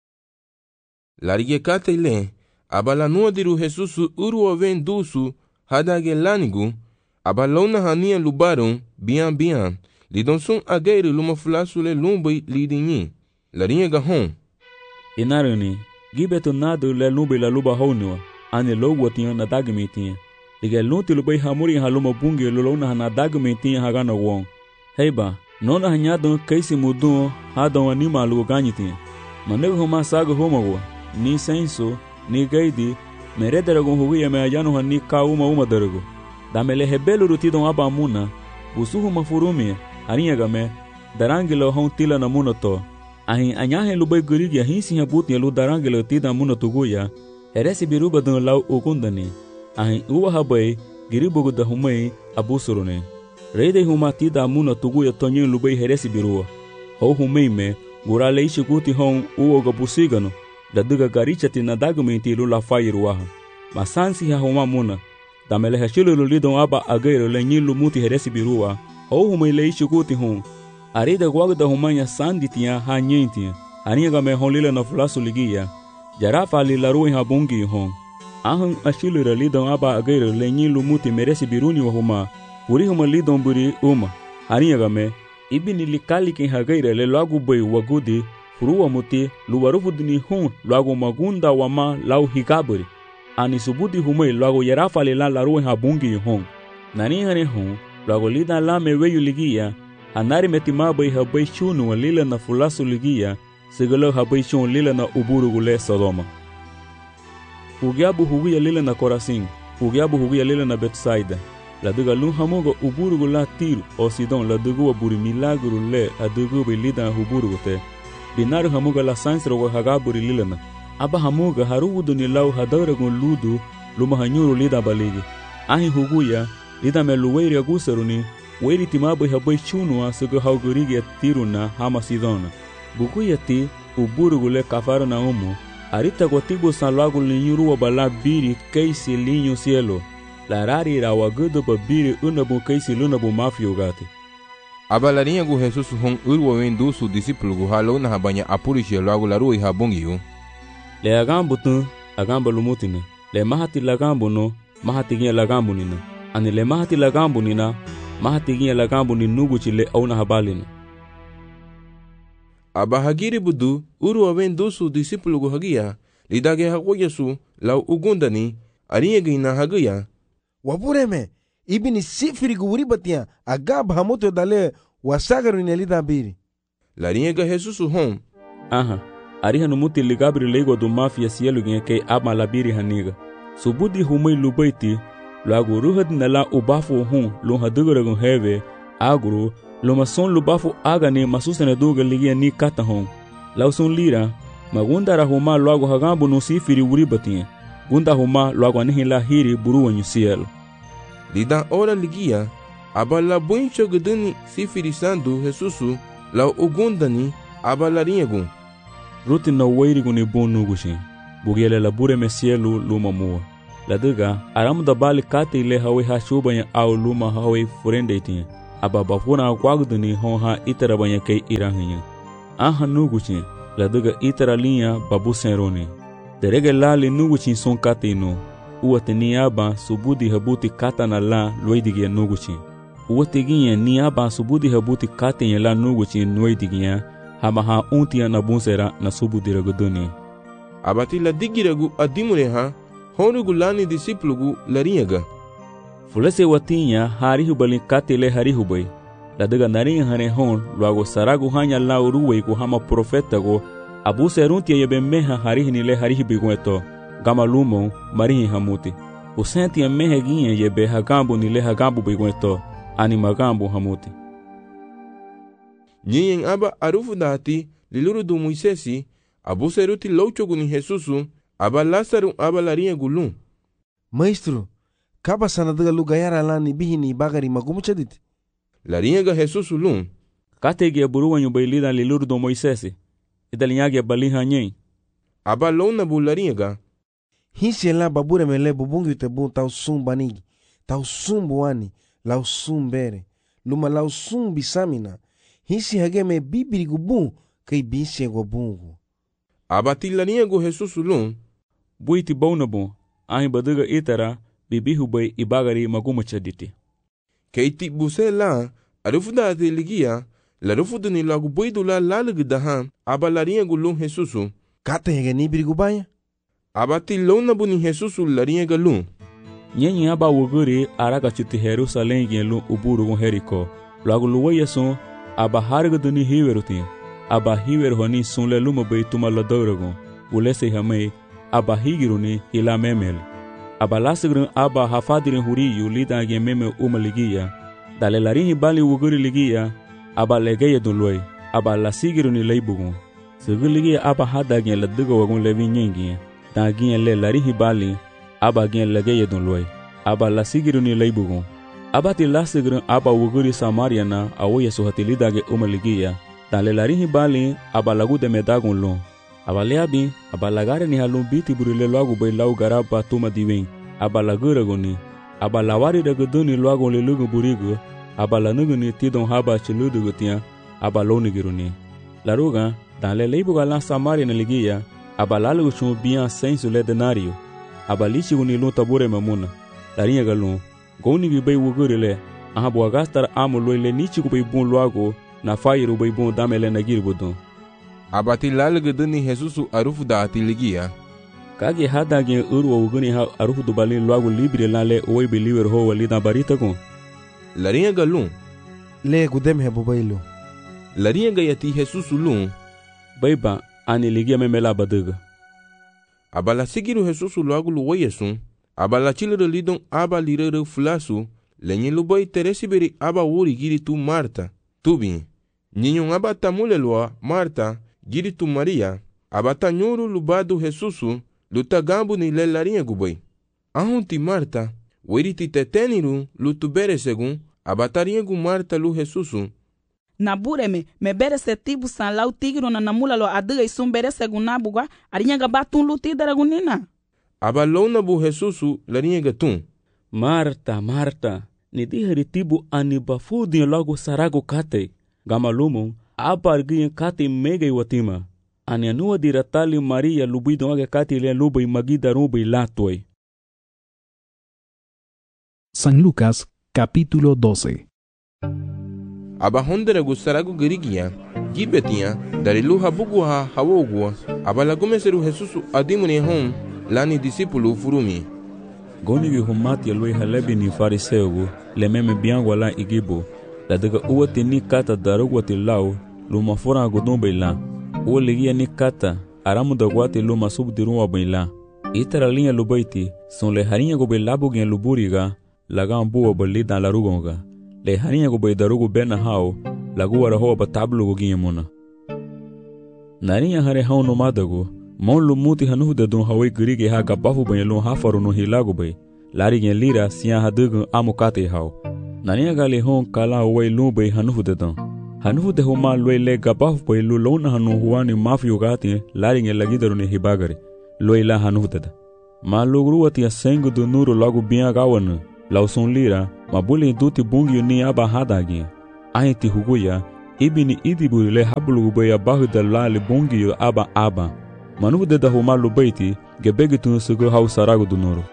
Larigekate ile, aba la nuadiru Jesusu urwa ven dusu, hadage lanigu, aba lona hania lubaron, bian, lidon sun ageiru luma fulasule lumbai lidinyi. Larinyaga hon. Inarani, gibeto nadu le lumbai la luba honua, ane logo tiya na dagmitinha. Liga lunti lubai hamuri haluma bungi lulona na dagmitinha hagana wong. Heiba, nona hanyadon kaisi mudun hadon anima lugo ganyitinha. Manego homa saga homawa, ni senso, ni gaidi, merederagon hugia me ayano hani ka uma darago. Damele hebelu rutidon aba muna, usuhu mafurumia, arinyaga me, darangilo hon tila na muna to. Ahin anyahe lubai gurigi ahinsi habuti lu darangilo tida muna tuguya, heresi biruba dun lau ukundani. Ahin uwa habai, giribugu da humai abusurune. Reide huma tida muna tuguya tonyin lubai heresi birua. Ho humai me, gurale ishi guti hon uoga busigano, daduga garichati na dagumenti lu la fairuaha. Masansi ha huma muna. Damele hashilo lulidon aba agero le nyilu muti heresi birua. Ho humai le ishi guti hon. Arida guagda humanya sanditia ha nyentia. Aniga me hon lila na fulasu ligia. Jarafa li larui ha bungi hon. Ahun ashilo lidon aba agero le nyilu muti meresi biruni wa huma. Uri huma lidon buri uma. Aniga me. Ibini likali kin hagaira le lagu bai wagudi. Furuwa muti luwarufudini hon lagu magunda wama lau higaburi. Ani subudi humai lagu yarafa li la larui ha bungi hon. Nani hane hon. Lagu lida la me weyu ligia. Anari metimabai habai shunu wa lila na fulasu ligia, sigalo habai shun lila na uburugule Sodoma. Ugiabu hugia lila na Korasin, ugiabu hugia lila na Betsaida. La duga lun hamoga uburugula Tiro o Sidon la duga buri milagru le a duga bilida huburugute. Binaru hamoga la sansro wa hagaburi lila na. Aba hamoga haruudu ni lau hadaragun ludu luma hanyuru lida baligi. Ahi huguya lida me luweiri agusaruni. Weri timabai habai chunua suga haugurigi tiruna hama Sidona. Bukuyati uburugule kafaro na umu. Arita kwa tibu sanlagu linyuru wa bala biri kaisi linyu cielo. La rari ra wagudu ba biri unabu kaisi lunabu mafio gati. Aba larinyagu Jesusu hon urwa wendu su disipulugu halona habanya apurishe lagu larui habungiyu. Le agambu tu agamba lumutina. Le mahati lagambu no mahati gia lagambu nina. Ani le mahati lagambu nina mahatigia lagambu ni nugu chile au na habalina. Aba hagiri budu urwa wendu su disipulugu hagia lidage hagoyasu lau ugundani arinyagi na hagia. Wabureme ibini sifiri guribatia agab hamoto dale wasagaru inelida biri. Larinyaga Jesusu hon. Aha, ariha numuti ligabri leigo du mafia cielo ke ama labiri haniga. Subudi humai lubaiti lagu ruhad na la ubafu hun lu hadugaragun heve aguru lu mason lubafu agani masusene duga ligia ni kata hun lau son lira magunda rahuma lagu hagambu no sifiri uribatia gunda huma lagu anihila hiri buruwa nyusielo. Lida ora ligia abala buincho guduni sifiri sandu Jesusu lau ugundani abala rinyagun. ruti na wairigu ni bon nugushi bugele la bure mesielu luma mua la dega aramu da bali kate ile hawe ha shubanya au luma hawe furende itin aba bafuna kwagduni hon ha itara banya kay irahinya aha nugushi la dega itara linha babu senroni derege lali nugushi son kate no uwate ni aba subudi habuti kata na la loidige nugushi uwate ginye ni aba subudi habuti kate ya la nugushi noidiginya hama ha untia na bunsera na subudi ragoduni abati la digiragu adimune ha honugu lani disiplugu larinyaga fulese watinya harihu balin katile harihu bay la daga narin hane hon luago saragu hanya la uruwe ku hama profeta go abu seruntia yebe meha harihni le harihi bigueto gama lumo marihi hamuti usentia mehe ginye yebe hagambu ni le hagambu bigueto ani magambu hamuti nyen aba arufu dati liluru du Moisesi abu seruti louchogu ni Jesusu aba Lázaro aba larinha gulum Maestro, kaba sana daga lugayara lani bihini bagari magumuchadit. Larinha ga Jesusu lum kategi aburuwa nyubailida liluru do Moisesi idalinyagi abaliha nyen aba lona bu larinha ga hinsi la babure mele bubungi utebun tau sumbanigi tau sumbuani lau sumbere luma lau sumbisamina hinsi hageme bibiri gubun kai binsi go bungu abati larinha go Jesusu lum buiti bonabo ahi badaga itara bibihu bay ibagari magumuchaditi keiti buse la arufuda de ligia la rufuda ni lagu boidu la lalag dahan aba larinha gulum Jesusu kate hege ni birigubaya abati lona buni Jesusu larinha galum nyenyi aba woguri araga chuti Jerusalem gelu uburu gon heriko lagu luwayeso aba hargaduni hiweruti aba hiwer honi sunle luma bay tuma ladawragon ulese hamay aba higiruni hila memel aba lasigrin aba hafadirin huriyu lidage meme umaligiya dale larinhi bali wuguri ligiya aba legeye dunloy aba lasigiruni leibugun sigiligiya aba hadagen ladigo wagun levi nyengi dagiyen le larinhi bali aba gen legeye dunloy aba lasigiruni leibugun aba ti lasigrin aba wuguri Samaria na awoye suhati lidage umaligiya dale larinhi bali aba lagude medagun lon abaleabi abalagare ni halum biti burile loagu bay lau garaba tuma diwen abalaguragoni abalawari dagadoni loagu le lugu burigu abalanuguni tidon haba chiludugutia abalonigiruni laruga dan le leibuga la Samaria na ligia abalalugu chum bien sensu le denario abalichi uni lu tabure mamuna larinha galum goni bay wugurile ahabu agastar amu loile nichi ku bay bun loagu na fairu bay bun damele na girbudun abati lalgaduni Jesusu arufu da atiligia kage hadage urwa uguni ha arufu do balin loagu libre lale oi believer ho walida barita ko larinha galum le gudem he bobailu larinha ga yati Jesusu lum baiba ani ligia memela badaga abala sigiru Jesusu loagu luwayesun abala chilere lidon aba lirere fulasu lenye lubai teresiberi aba wuri giri tu Marta tubi nyinyon aba tamule loa Marta giri tu Maria abata nyuru lubadu Jesusu luta gambu ni le larinha gubay ahunti Marta weriti teteniru lutu bere segun abatarinha gu Marta lu Jesusu na bureme me bere se tibu san lau tigiro na namula lo adiga isum bere segun na buga arinha ga batun luti daragunina abalona bu Jesusu larinha gatun Marta Marta ni dihari tibu ani bafudi logo sarago kate gamalumo apargiyen kati mege watima ani anua diratali Maria lubido age kati le lubai magida rubai latoy. San Lucas capítulo 12. Abahondere gusaragu gerigia gibetia dariluha buguha hawogua abalagumeseru Jesusu adimuni hon lani disipulu furumi goni humati aloi halebi ni fariseu le meme biango la igibo la daga uwati ni kata darugwati lau luma fura gudun baila uwa ligia ni kata aramu dagwati luma subdirunwa baila itara linha lubaiti son le harinha go baila bugien luburiga laga ambuwa bali dan la rugonga le harinha go bai darugu bena hao lagu wara hoa batablu go giemuna narinha hare hao no madago mon lumuti hanuhu de dun hawai girige ha gabafu bailun hafaru no hilago bai lari gen lira siya hadugun amukate hao narinha gali hon kala hawai lumbai hanuhu de dun hanufu de huma loy le gabaf pay lu lona hanu huani mafio gati laring elagidaru ni hibagari loy la hanufu tada ma logru atia sengu do nuru logo bia gawan lauson lira mabuli duti bungi ni aba hadagi ahiti huguya ibini idiburi le hablu baya bahda lale bungi aba manufu de huma lu baiti gebegi tun sugo hau sarago do nuru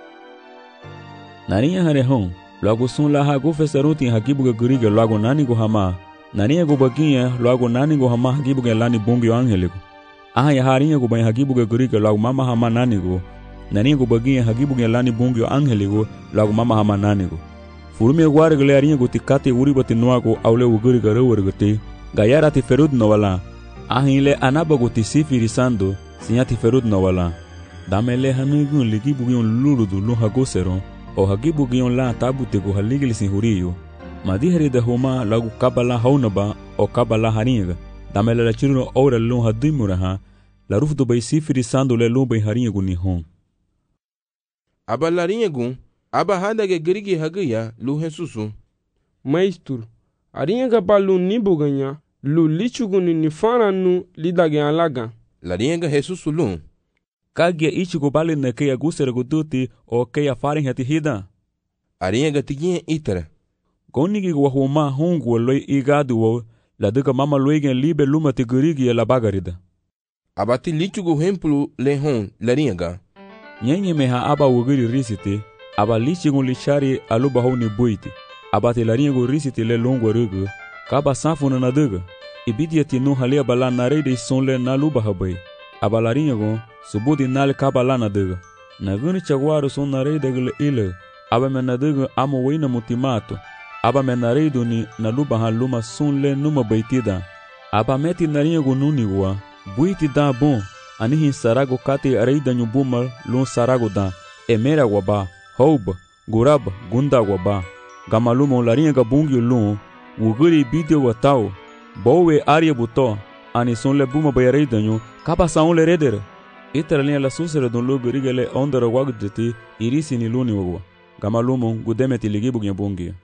nariya hare hon logo sun la hago fesaruti hagibuga guriga logo nani go hama nariya go baginha logo nani go hama hagibuga lani bungi angeligo ya harinha go banya hagibuga guriga logo mama hama nani go nariya go baginha hagibuga lani bungi angeligo logo mama hama nani go furume guare gale arinha go tikate uri bati noago aule uguriga rewergate gayara ti ferud no wala ahile anaba go tisifiri sando sinyati ferud no wala damele hanugun ligibugion luludu lu hagosero o hagibugion la tabutego haligili sin huriyo madihari da huma lagu kabala haunaba o kabala haringa damele la chiruno ora lu hadimuraha la rufdo bay sifiri sando le lu bay haringa ni hon abalarinha gun aba hadage gerigi hagaya lu hensusu maistur aringa balu nibuganya lu lichuguni ni faranu lidage alaga laringa hesusu lu kagia ichigo bali na kaya gusere guduti o kaya farin hati hida arinha gatiginha itara gonigi wa huma hongu loy igadu wo la duka mama loigen libe luma te gerigi la bagarida abati lichugo hemplu le hon laringa nyenye meha aba wugiri risiti aba lichigo lichari aluba honi buiti abati laringa risiti le longo rugu kaba safuna na duga ibidia tinu halia bala narede sonle na luba habai aba laringa subudi nal kabala na duga naguni chagwaru son narede gele ile aba menaduga amo wina mutimato aba menaredo ni naluba haluma sonle numa baitida aba meti naringa nuni wa buiti da bon anihin sarago kate areida nyubumal lun sarago da emera waba houb gurab gunda waba gamalumo laringa bungi lun wuguri bidio watao bowe aria buto ani sonle buma bayareida nyu kapa saunle redere itaralinha la susere don lo gerigele ondara wagdeti irisi ni luni wagwa gamalumo gudemeti ligibugia bungi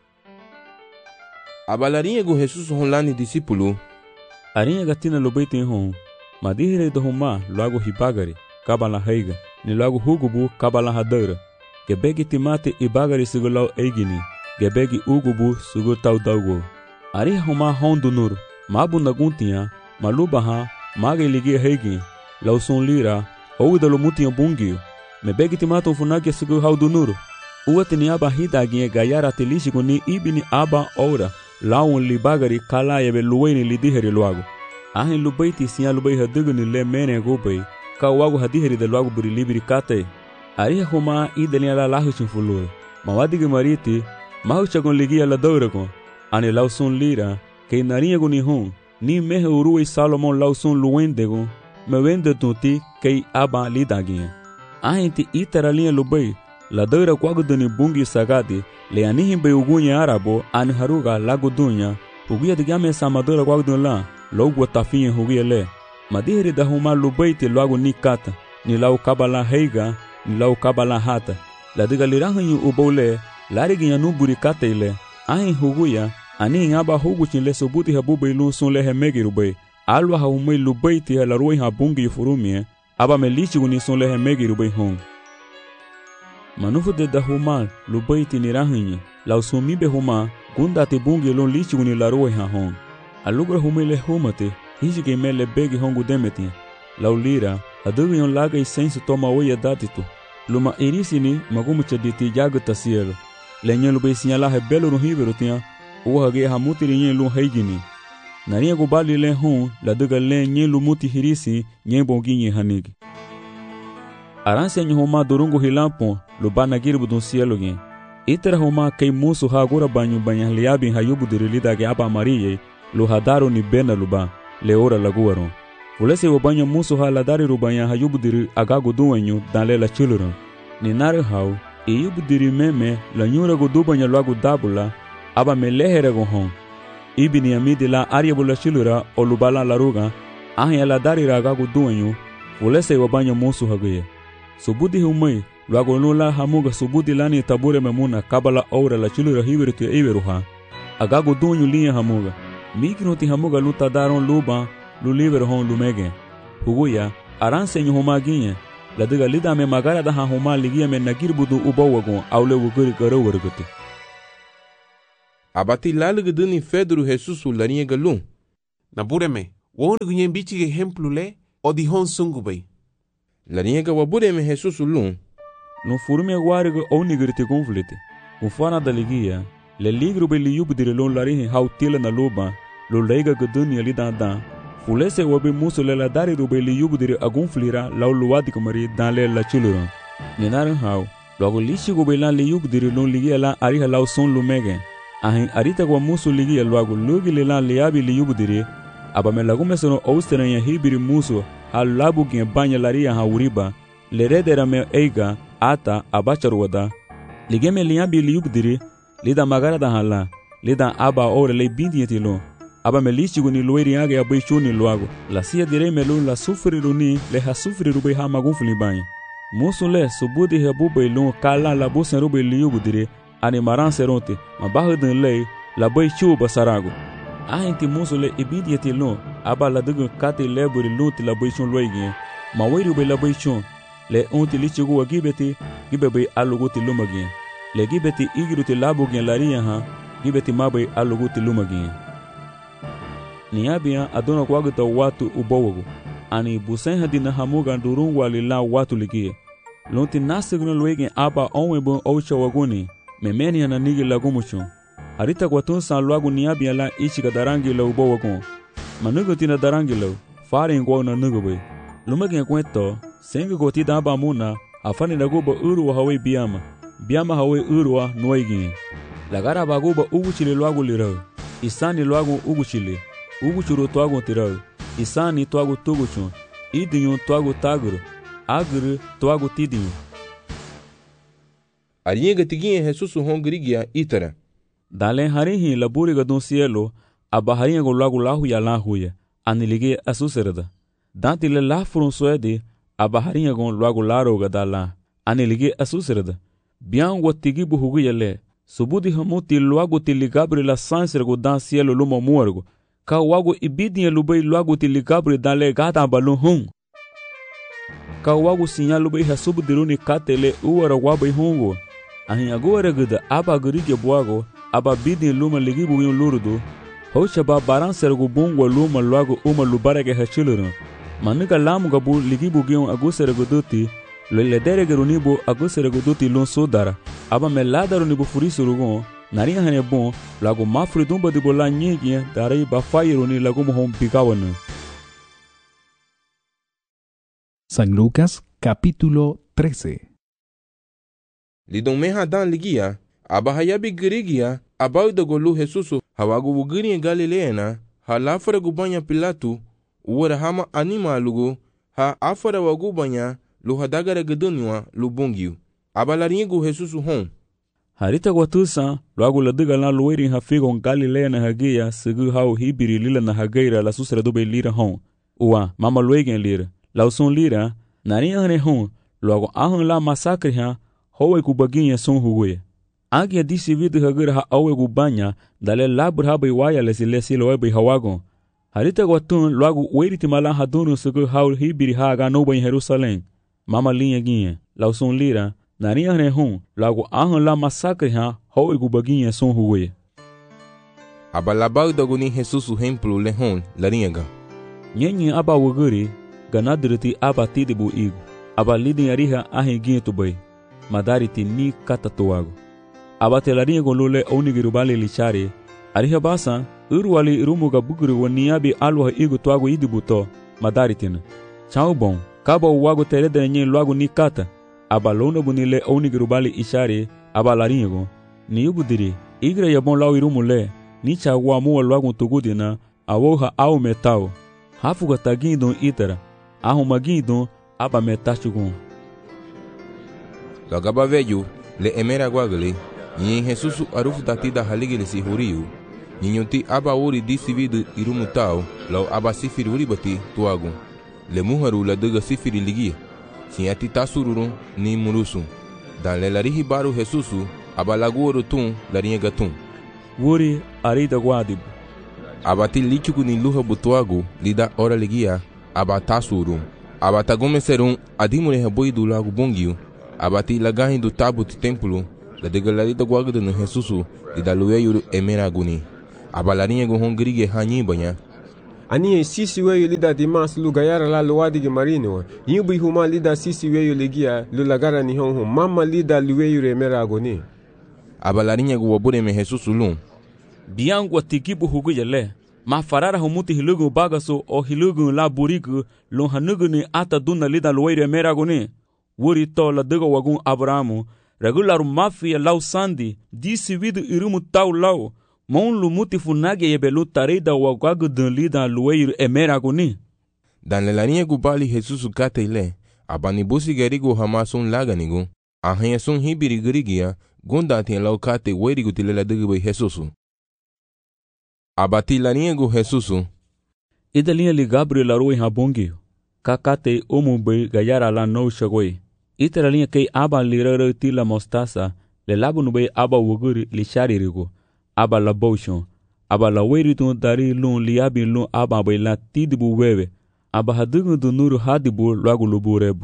abalarinha go Jesus honlani discípulo arinha gatina lo beitin hon madihire do homa logo hibagari kabala heiga ni logo hugubu kabala hadara gebegi timate ibagari sigulau eigini gebegi ugubu sugu tau daugo ari homa hondu nur mabu naguntia malubaha mage ligi heigi lauson lira ou dalo mutia bungi mebegi timate funaki sugu haudu nur uatini aba hidagi gayara telishi ni ibini aba ora laun libagari kala yebe luweni lidiheri luago ahin lubaiti siya lubai haduguni le mene gobay ka wago hadiheri de luago buri libiri kate ari huma idenia la lahu chinfulu mawadigi mariti mahu chagon ligia la daurago ani lauson lira ke narinha guni hon ni mehe uruwe salomon lauson luwendego me wende tuti ke aba lidagi ahin ti itaralinha lubai la daura kwaguduni bungi sagadi le anihin be ugunya arabo an haruga lagudunya uguya digame samadora kwagudun la logo tafinha hugia le madihiri da huma lubaiti logo nikata ni lau kabala heiga ni lau kabala hata la diga lirahanyu ubole lariginya nuburi kataile ahin huguya ani aba huguchin le sobuti habubai lu sun le hemegi rubai alwa humai lubaiti la ruai habungi furumie aba melichi guni sun le hemegi rubai hon manufu de da huma lubaiti ni rahanyi lau sumibe huma gunda te bungi lon lichi guni la ruai ha hon alugra humele humate hijige mele begi hongu demeti laulira adugion laga isensu toma oya datitu luma irisini magumu chaditi jaga tasielo lenye lube sinyala he belo no hibero tia uhage hamutiri nye lu heigini naria gubali le hon la duga le nye lumuti hirisi nye bongi nye hanigi aranse nye homa durungu hilampo lubana girbu dun sielo gen itera homa kei musu hagura banyu banya liabi hayubu dirilida ge aba mariye lo hadaro ni bena luba leora laguaro ulese wabanya musu haladari rubanya hayubudiri agago duwenyu danle la chuluran ni nare hau iyubudiri meme la nyura godubanya lagu dabula aba melehere go hon ibini amidi la ariabula chulura olubala laruga ahya la dari ragago duwenyu ulese wabanya musu hagaye subudi humai lagu nula hamuga subudi lani tabure memuna kabala ora la chulura hiberutu iberuha agago duwenyu liya hamuga Mikro ti hamuga luta daron luba, lu livre hon lumege. Huguya, aran senyo homaginye. La diga lida me magara da homa ligia me nagir budu ubawagon, aule wuguri garo warguti. Abati lalu duni Pedro Jesusu larinha galum. Na bureme, wonu gunyen bichi exemplu le, o di hon sungu bay. Larinha ga wabureme Jesusu lum. No furume guariga ou nigriti conflite. Ufana da ligia, le ligro be liubdire lon larinha hautila na luba, lo leiga guduni ali dan. Fulese wabe muso le la dari rube liubdire agunflira lau luadi kumari dan le la chuluran. Nenaran hau, logo lishi go be lan liubdire lon ligia la ariha lau son lumege. Ahin arita kwa muso ligia logo lugi le lan liabi liubdire, aba me lagume sono austeranya hibiri muso hal labu gen banya laria ha uriba, le redera me eiga ata abacharwada. Ligeme liabi liubdire, lida magara da hala, lida aba ore le bindi etilo. Aba me lichigo ni loiri age abaichuni loago. La sia direi melun la sufriru ni le ha sufriru be ha magunfli banya. Muso le subudi he bube lun kala la busen rube liubdire, ani maran seronte, ma bahudun lei la baichu basarago. Ahinti muso le ibidi etilo, aba la dugu kate leburi lunti la baichun loigin, ma weiru be la baichun, le unti lichigo wa gibeti, gibebe aluguti lumagin. Le gibeti igiruti labugin laria ha, gibeti mabe aluguti lumagin. Niabia adona kwaguta watu ubowago, ani busen hadina hamuga durun wali la watu ligie. Lunti nasigno loigin aba onwebon oucha waguni, memeni na nigi lagumuchun. Harita kwa tunsa luagu niabia la ichika darangi la ubowagon. Manuguti na darangi la, fari ngwa na nugube. Lumagin kwento, sengi goti daba muna, afani naguba uru wa hawe biama. Biama hawe urwa noigin. Lagara baguba uguchile luagu lirau. Isani luagu uguchile. Uguchuru tuagu tirau. Isani tuagu tuguchun. Idiyun tuagu taguru. Aguru tuagu tidiyun. Arienga tiguinha Jesusu hongrigia itara. Dalen harihi laburi gadun cielo. Aba harienga luagu lahu ya lahuya. Anilige asuserada. Danti le lafurun suede. Aba harienga luagu laro gadala. Anilige asuserada. Biangwa tigibu huguya le. Subudi hamuti luagu tiligabri la sansirgo dan cielo luma muargo. Ka wagu ibidinha lubei luagu tiligabri dan le gata balun hung. Ka wagu sinya lubei hasubudiruni katele uwara wabai hungo. Ahin agora gada aba gurige buago. Aba bidin luma ligibu yun lurudu. Hocha ba baran sergo bungwa luma luagu uma lubarage hachilurun. Manuka lamu gabu ligibu gion agusere duti. Le derege runibo agusere duti lun sodara. Aba me ladaro nibo furisu rugon. Narinha hane bon, lago mafri dumba de bola nyingi darei ba faironi lago mohon pigawanu. San Lucas, capítulo 13. Lidon meha dan ligia, aba hayabi girigia, abau da golu Jesusu, hawagu wugiri Galileana, ha lafara gubanya Pilatu, uwara hama anima lugu, ha afara wagubanya, lu hadagara gedunwa, lu bungiu. Aba laringu Jesusu hon. Harita watusa, luagu ladiga la lueri hafigon Galilea na hagia, sigu hau hibiri lila na hageira la susra dube lira hon. Uwa, mama luegen lira, lauson lira, narinha hane hon, luagu ahon la masakre ha, howe kubaginha son huwe. Agia disi vidu hagira ha awe kubanya, dale labur habai waya lesi loebai hawagon. Harita watun, luagu ueriti malan hadunu sigu hau hibiri haga noba in Jerusalem. Mama linha ginha, lauson lira, narinha hane hon, lago ahon la masakre ha, howe kubaginha son huwe. Aba labau daguni Jesusu hemplu le hon, larinha. Nyenyi aba wuguri, ganadriti aba tidibu igu. Aba lidin ariha ahin ginha tubai. Madariti ni katatuago. Aba telarinha golule onigirubale lichari. Ariha basa, urwali rumuga buguri waniabi alwa igu tuago idibuto, madaritina. Chao bon, kaba uwago teredere nyen luago ni kata. Aba lona bunile onigirubale ishari, aba larinha go. Ni yubudiri, igre yabon lau irumule, ni chagwa muwa luago tugudina, awoha au metao. Hafuga tagindon itara, ahumagindon, aba metachugun. Lagaba veju, le emera guagli, nyin Jesusu arufu tatida haligile si huriu, nyinyunti aba uri disi vidu irumutao, lau aba sifiri uribati tuagu. Le muharu la duga sifiri ligia, sinyati tasururun ni murusun. Dan le larihi baru Jesusu, aba lagu orutun larinha gatun. Wuri arida guadibu. Abati líquido ni luha butuago lida ora ligia abatasurum. Abatagomeserum adimure reboi do lago Bongio. Abati lagahin do tabu de templo da degalarida guarda no Jesusu lida lueiro emeraguni. Abalarinha go hongrige hanyibanha. Ani sisi weyo lida dimas lu gayara la luwadi ge marino. Yubi huma lida sisi weyo ligia lu lagara ni honho mama lida lueiro emeraguni. Abalarinha go wabure me Jesusu lum. Biango tikibu hugu yele. Ma farara humuti hilugu bagaso o hilugu la burigu lo hanuguni ata duna lida lueiro emeraguni. Wuri to la dego wagun Abrahamu. Regularu mafia lau sandi. Disi vidu irumu tau lau. Mon lumuti funage yebelu tarida wagagu dan lida lueiro emeraguni. Dan lelarinha gubali Jesus kate ile. Abanibusi gerigo hamasun laganigo. Ahanha sun hibiri gerigia. Gunda tem lau kate werigo tilela degbe Jesusu. Abati larinha go Jesusu. Idalinha li Gabriel aroi habongi. Kakate omubei gayara la no shagoi. Iteralinha kei aba lirara tila mostasa. Le labu nubei aba wuguri li sharirigo. Aba la boshon. Aba la weritun dari lun liabi lun aba bai la tidibu wewe. Aba hadugu du nuru hadibu lagu lubu rebu.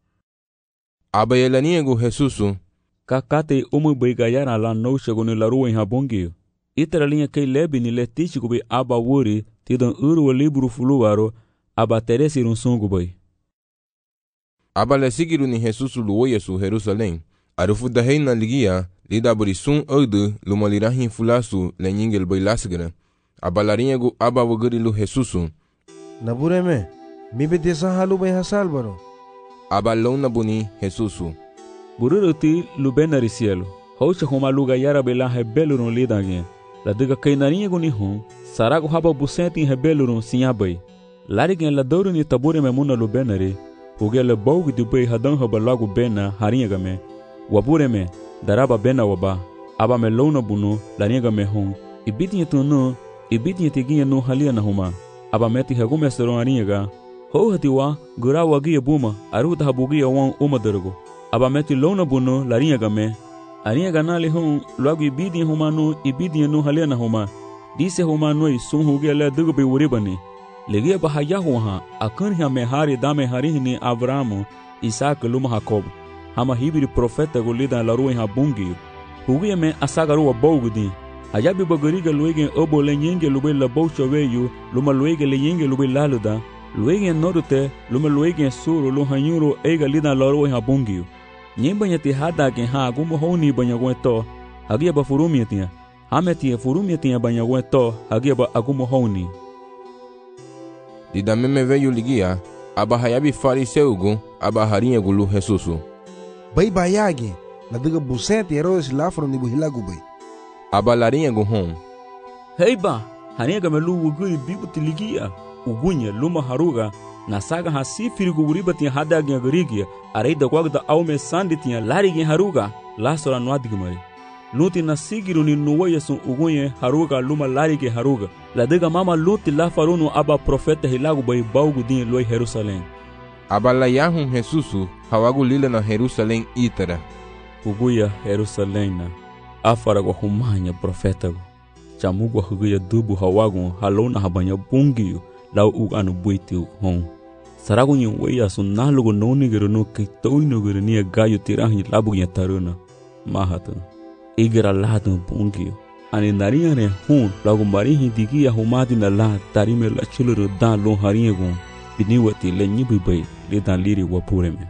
Aba yelaninha go Jesusu. Kakate omubei gayara la no shagoni la rua habongi. Iteralinha kei lebi ni le tichiku bei aba wuri tidan uru libru fuluaro. Aba teresi run sungu bai. Aba le sigiru ni Jesusu luoya su Jerusalém. Arufu da reina ligia. Lida burisun ode lumalirahin fulasu le nyingel bai lasgara. Aba larinha go aba wagari lu Jesusu. Nabureme. Mibe desa halu bai hasal baro. Aba lona buni Jesusu. Bururuti lu benari cielo. Hocha homa luga yara bela rebelo no lidangue. La diga kainarinha go ni hon. Sarago haba busenti rebelo sinhabai. Larigen la douro ni tabure memuna lu benari. Ugele baugu di bai hadan haba lagu bena harinha game. Wabureme. Daraba bena waba. Aba me lona bunu larinha me hon. Ibitinha tunu. Ibitinha teginha no halia na homa. Aba meti hagume seron harinha ga. Ho hatiwa gura wagia buma. Aruta habugia wan umadargo. Aba meti lona bunu larinha game. Harinha ganali hon. Logo ibitinha homa no. Ibitinha no halia na homa. Dise homa noi sun hugia le dugo uribani. Legia bahaya huha. Akanha me hari dame harinha Abrahamu. Isaac luma Jacob. Hama hibiri profeta golida la rua habungi. Hugia me asagaru bogudi. Ayabi bagariga luegen obo lenyenge lube la boucha veyu. Luma luege lenyenge lube laluda. Luegen norute. Luma luegen suru luhanyuro ega lida la rua habungi. Nyembanya ti hada gen ha gumo honi banyagweto. Hagia ba furumiatia. Hametia furumiatia banyagweto. Hagia ba agumo honi. Dida meme veyu ligia. Aba hayabi fariseugo. Aba harinha gulu Jesusu. Bai bayage. La diga busete erodes lafro ni buhilagu bai. Aba larinha go hon. Heiba. Harinha gamelu wuguri bibuti ligia. Ugunya luma haruga. Na saga hasifiri guburiba tinha hadagia garigia. Areida guagda aume sandi tinha larigin haruga. Lasora nuadigmari. Luti na sigiru ni nuwaya sun ugunye haruga luma larige haruga. La diga mama luti la farunu aba profeta hilagu bai baugu din loi Jerusalém. Aba la yahum Jesusu hawagu lila na Jerusalém itara. Uguya Jerusalém na. Afara go humanya profeta go. Chamugo huguya dubu hawagu halona habanya bungiyo. Lau uganu buiti hon. Saragu nyi weya sun nalugo noni gero no kitoino gero niya gayo tirahi labu nya taruna. Mahata. Igra lado bungiyo. Ani narinha ne hun lagu marihi digia humadi na la tarime la chuluru dan lon harinha gon. Biniwati le nyibibai le dan liri wapureme.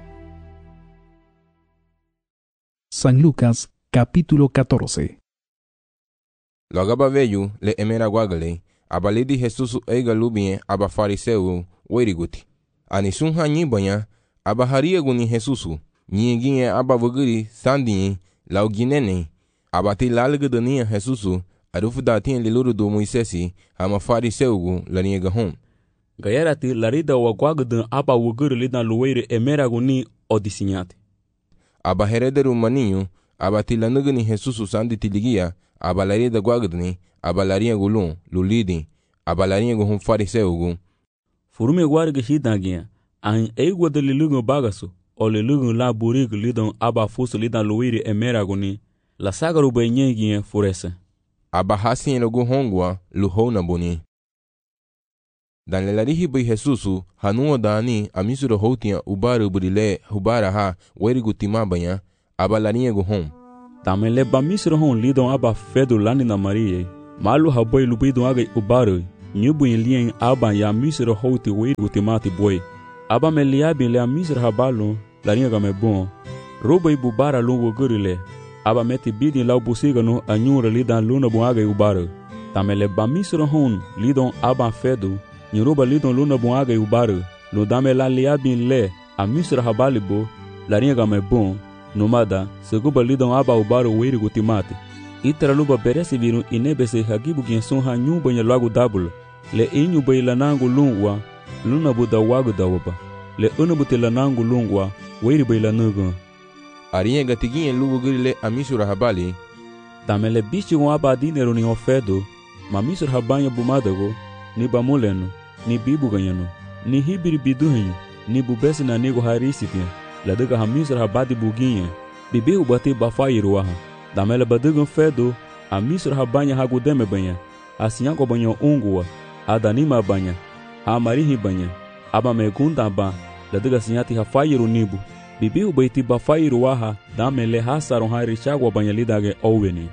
San Lucas, capítulo 14. Logaba veio le emera guagale, abalidi Jesusu eiga lubien aba fariseu weriguti. Anisun hanyi banha, aba haria guni Jesusu, nyinginhe aba vuguri sandinhe, lauginene, abati lalga dania Jesusu, arufu datin liluru do Moisesi, ama fariseu larinha gahon. Gayarati larida wagwagdan aba wuguri lidan luweire emera guni odisinyate. Aba herederu maninho, aba tilanugani Jesusu sandi tiligia, aba larida guagdani, aba larinha gulun, lulidin, aba larinha guhum fariseu. Furume guarga hidangia, an eigwa de lilugun bagasu, o lilugun la burig lidan aba fusu lidan luweire emera guni, la sagaru benyengia furese. Aba hasin logu hongwa, luhona boni. Dan le larihi bai Jesusu hanuo dani amisuro houtia ubaru burile hubara ha werigu tima banya aba lariego hom. Tamele le bamisuro hon lidon aba fedu lani na Marie. Malu habai lubidon agai ubaru. Nyubu lien aba ya misuro houti werigu timati boy. Aba me liabi le amisuro habalu lariega me bon. Roba ibubara lungo gurile. Aba meti bidi lau busiga no anyura lidan luna bon agai ubaru. Tamele bamisuro hon lidon aba fedu. Nyoruba lidon luna bon agai ubaru. Lo dame la liabi le amisuro habalibo lariega me bon. Nomada, seguba lidon aba ubaru werigu timati. Itara luba beresi viru inebese hagibu genson ha nyumba nya lagu dabul. Le inyu bai lanangu lungwa, luna buda wagu dawaba. Le unubuti lanangu lungwa, weri bai lanugu. Arinha gatiguinha lugu grile amisura habali. Tamele bichi aba dinero ni ofedo, ma misura habanya bumadago, ni bamuleno, ni bibu ganyano, ni hibiri biduhenyo, ni bubesi na nego harisitia. La dega hamisura habadi buginha, bibihu bati bafairuaha. Damele badugan fedo, a misura habanya hagudeme banha, a sinhaco banho ungua, a danima banha, a marihi banha, a bamegunda ba, la dega sinhati hafairu nibu, bibihu baiti bafairuaha, damele hasaron harichagua banha lidage oweni.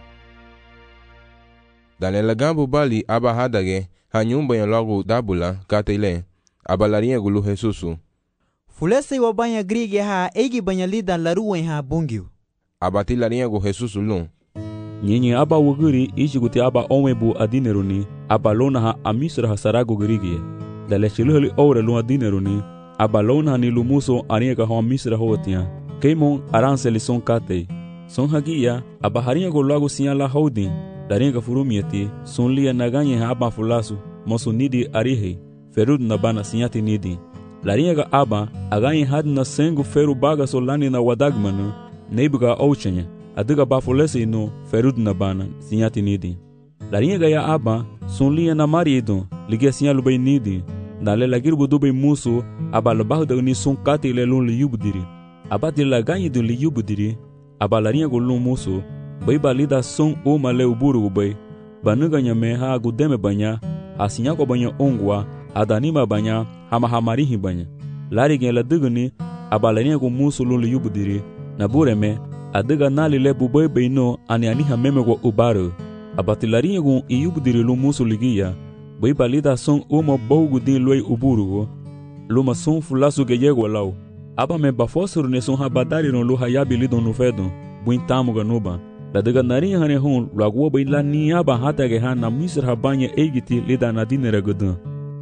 Danele gambo bali aba hadage, hanyumba ya logo dabula, katele, aba larinha gulu Jesusu. Fulese wa banha grige ha egi banha lidan laruwen ha bungiu. Abati larinha go Jesusu lun. Nyinyi aba wuguri ishiguti aba onwebu adineruni, aba lona ha amisura ha sarago grige. Dale chiluhali ore lun adineruni, aba lona ha nilumuso arinha ha amisura hotia. Keimon aranseli son kate. Son hagia, aba harinha go logo sinha la holding. Darinha furumieti, son lia naganye ha aba fulasu, mosu nidi arihe, ferud nabana sinhati nidi. Larinha aba, aganye had na sengu feru baga solani na wadagmanu, neibuga ouchenya, adiga bafulese ino ferud nabana, sinhati nidi. Larinha ya aba, son lia na marido, ligia sinha lubay nidi, dale lagir budubay musu, aba labahu da ni son kate lelun liyubdiri. Aba de laganye dun liyubdiri, aba larinha golun musu, bai balida son o male uburu bai, banuga nyame ha gudeme banya, asinyako banya ongwa, adanima banya, hama hamarihi banya. Lari gen la duguni, aba larinha go musu lun liyubdiri, na bureme, adiga nali le bubai beino ani aniha meme go ubaru. Abati larinha go iyubdiri lun musu ligia, bai balida son o ma bogu din loi uburu, luma son fulasu geyego lau. Aba me bafosuru ne son habadari no lu hayabi lidon no fedon, buin tamu ganuba. La dega narinha hane hon lagua bai la ni aba hatage ha na misra habanya egiti lida na dinera gudun.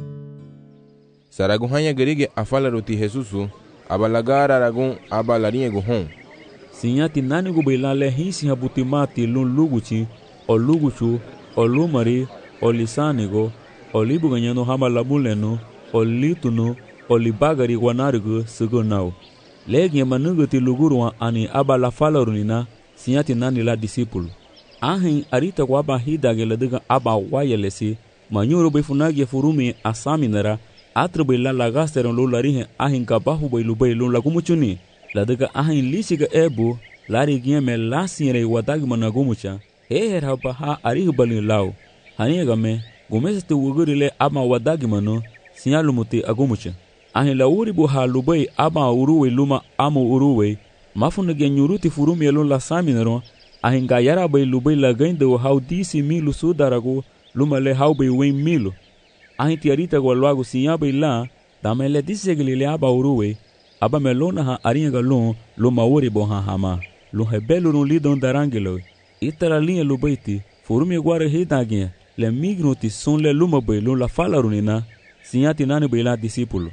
Saraguhanya gerige afala roti Jesusu, aba lagara ragun aba larinha go hon. Sinyati nani go bai la le hisi habutimati lun luguchi, o luguchu, o lumari, o lisanigo, o libuganyano hama labuleno, o lituno, o libagari wanarigo sugunau. Legi manuguti lugurwa ani aba la falarunina, sinyati nani la disipulu. Ahin arita kwa aba hidage ladega aba wayelesi, manyuro befunagi furumi asaminara, atrubai la lagasteron lo larihe ahin kabahu bai lubai lun lagumuchuni. Ladega ahin lisiga ebu, lari gieme la sinre wadagma nagumucha, heher haba ha arihubalin lau. Hanigame, gumesete wugurile ama wadagmano, sinyalumuti agumucha. Ahin la uribu ha lubai ama uruwe luma amu uruwe, mafunage nyuruti furumi elun la saminaro, ahin gayara bai lubai la gaindo hau disi milu sudarago, luma le hau bai wen milu. Ahin tiarita go luago sinya bai la, dame le disegili aba uruwe, aba melona ha aringa lun, luma uribu ha hama, lun hebelu no lidon darangelo. Itara linha lubaiti, furumi guara hidaginha, le mignuti son le luma bai lun la falarunina, sinyati nani bai la disipulu.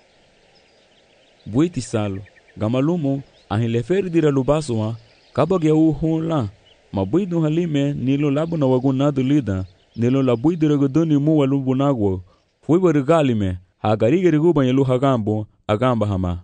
Buiti salo, gamalumo, ahin le feri dira lubasoa, kabage u hon la, ma buidun halime nilo labu na wagunadu lida, nilo la buidira godoni muwa lumbunagwo, fuiba regalime, hagarige riguba yelu hagambo, agamba hama.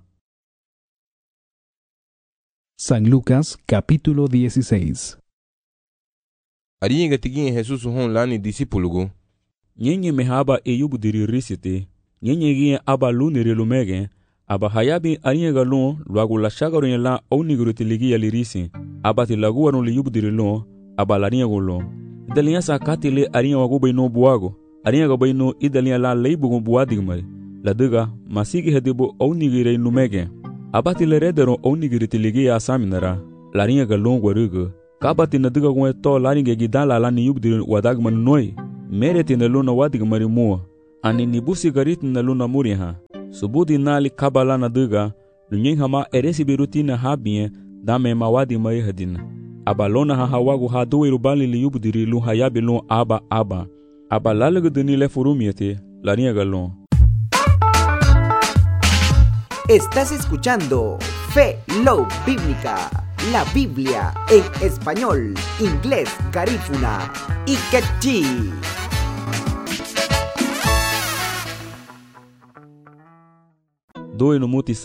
San Lucas capítulo 16. Arinha gatiguinha Jesusu hon lani disipulugo. Nyenye mehaba eyubudiri risite, nyenye gie aba luniri lumege, aba hayabi arinha galon luagu la shagaron la oniguruti ligi yalirisi, aba tilaguaron liyubdiri lon, aba larinha golon. Daliansa katile arinha waguba ino buago, Arinha ga bay no idalia la lei bugun buadig mari. La diga masigi hedibu au nigire numege. Abati le redero au nigire tiligi ya saminara. Larinha ga longo rugo. Kabati na diga gwe to laringe gidala la ni yubdir wadag man noi. Mereti na luna wadig mari mua. Ani nibusi garit na luna muri ha. Subudi nali kabala na diga. Lunyen hama eresi birutina habie dame mawadi mari hadina. Abalona ha hawagu ha duwe rubali li yubdiri lu hayabi lu aba. Aba lalega duni le furumiete. Larinha ga lon. Estás escuchando Fe, Love Bíblica, la Biblia en español, inglés, garífuna y quechí. Doe no muti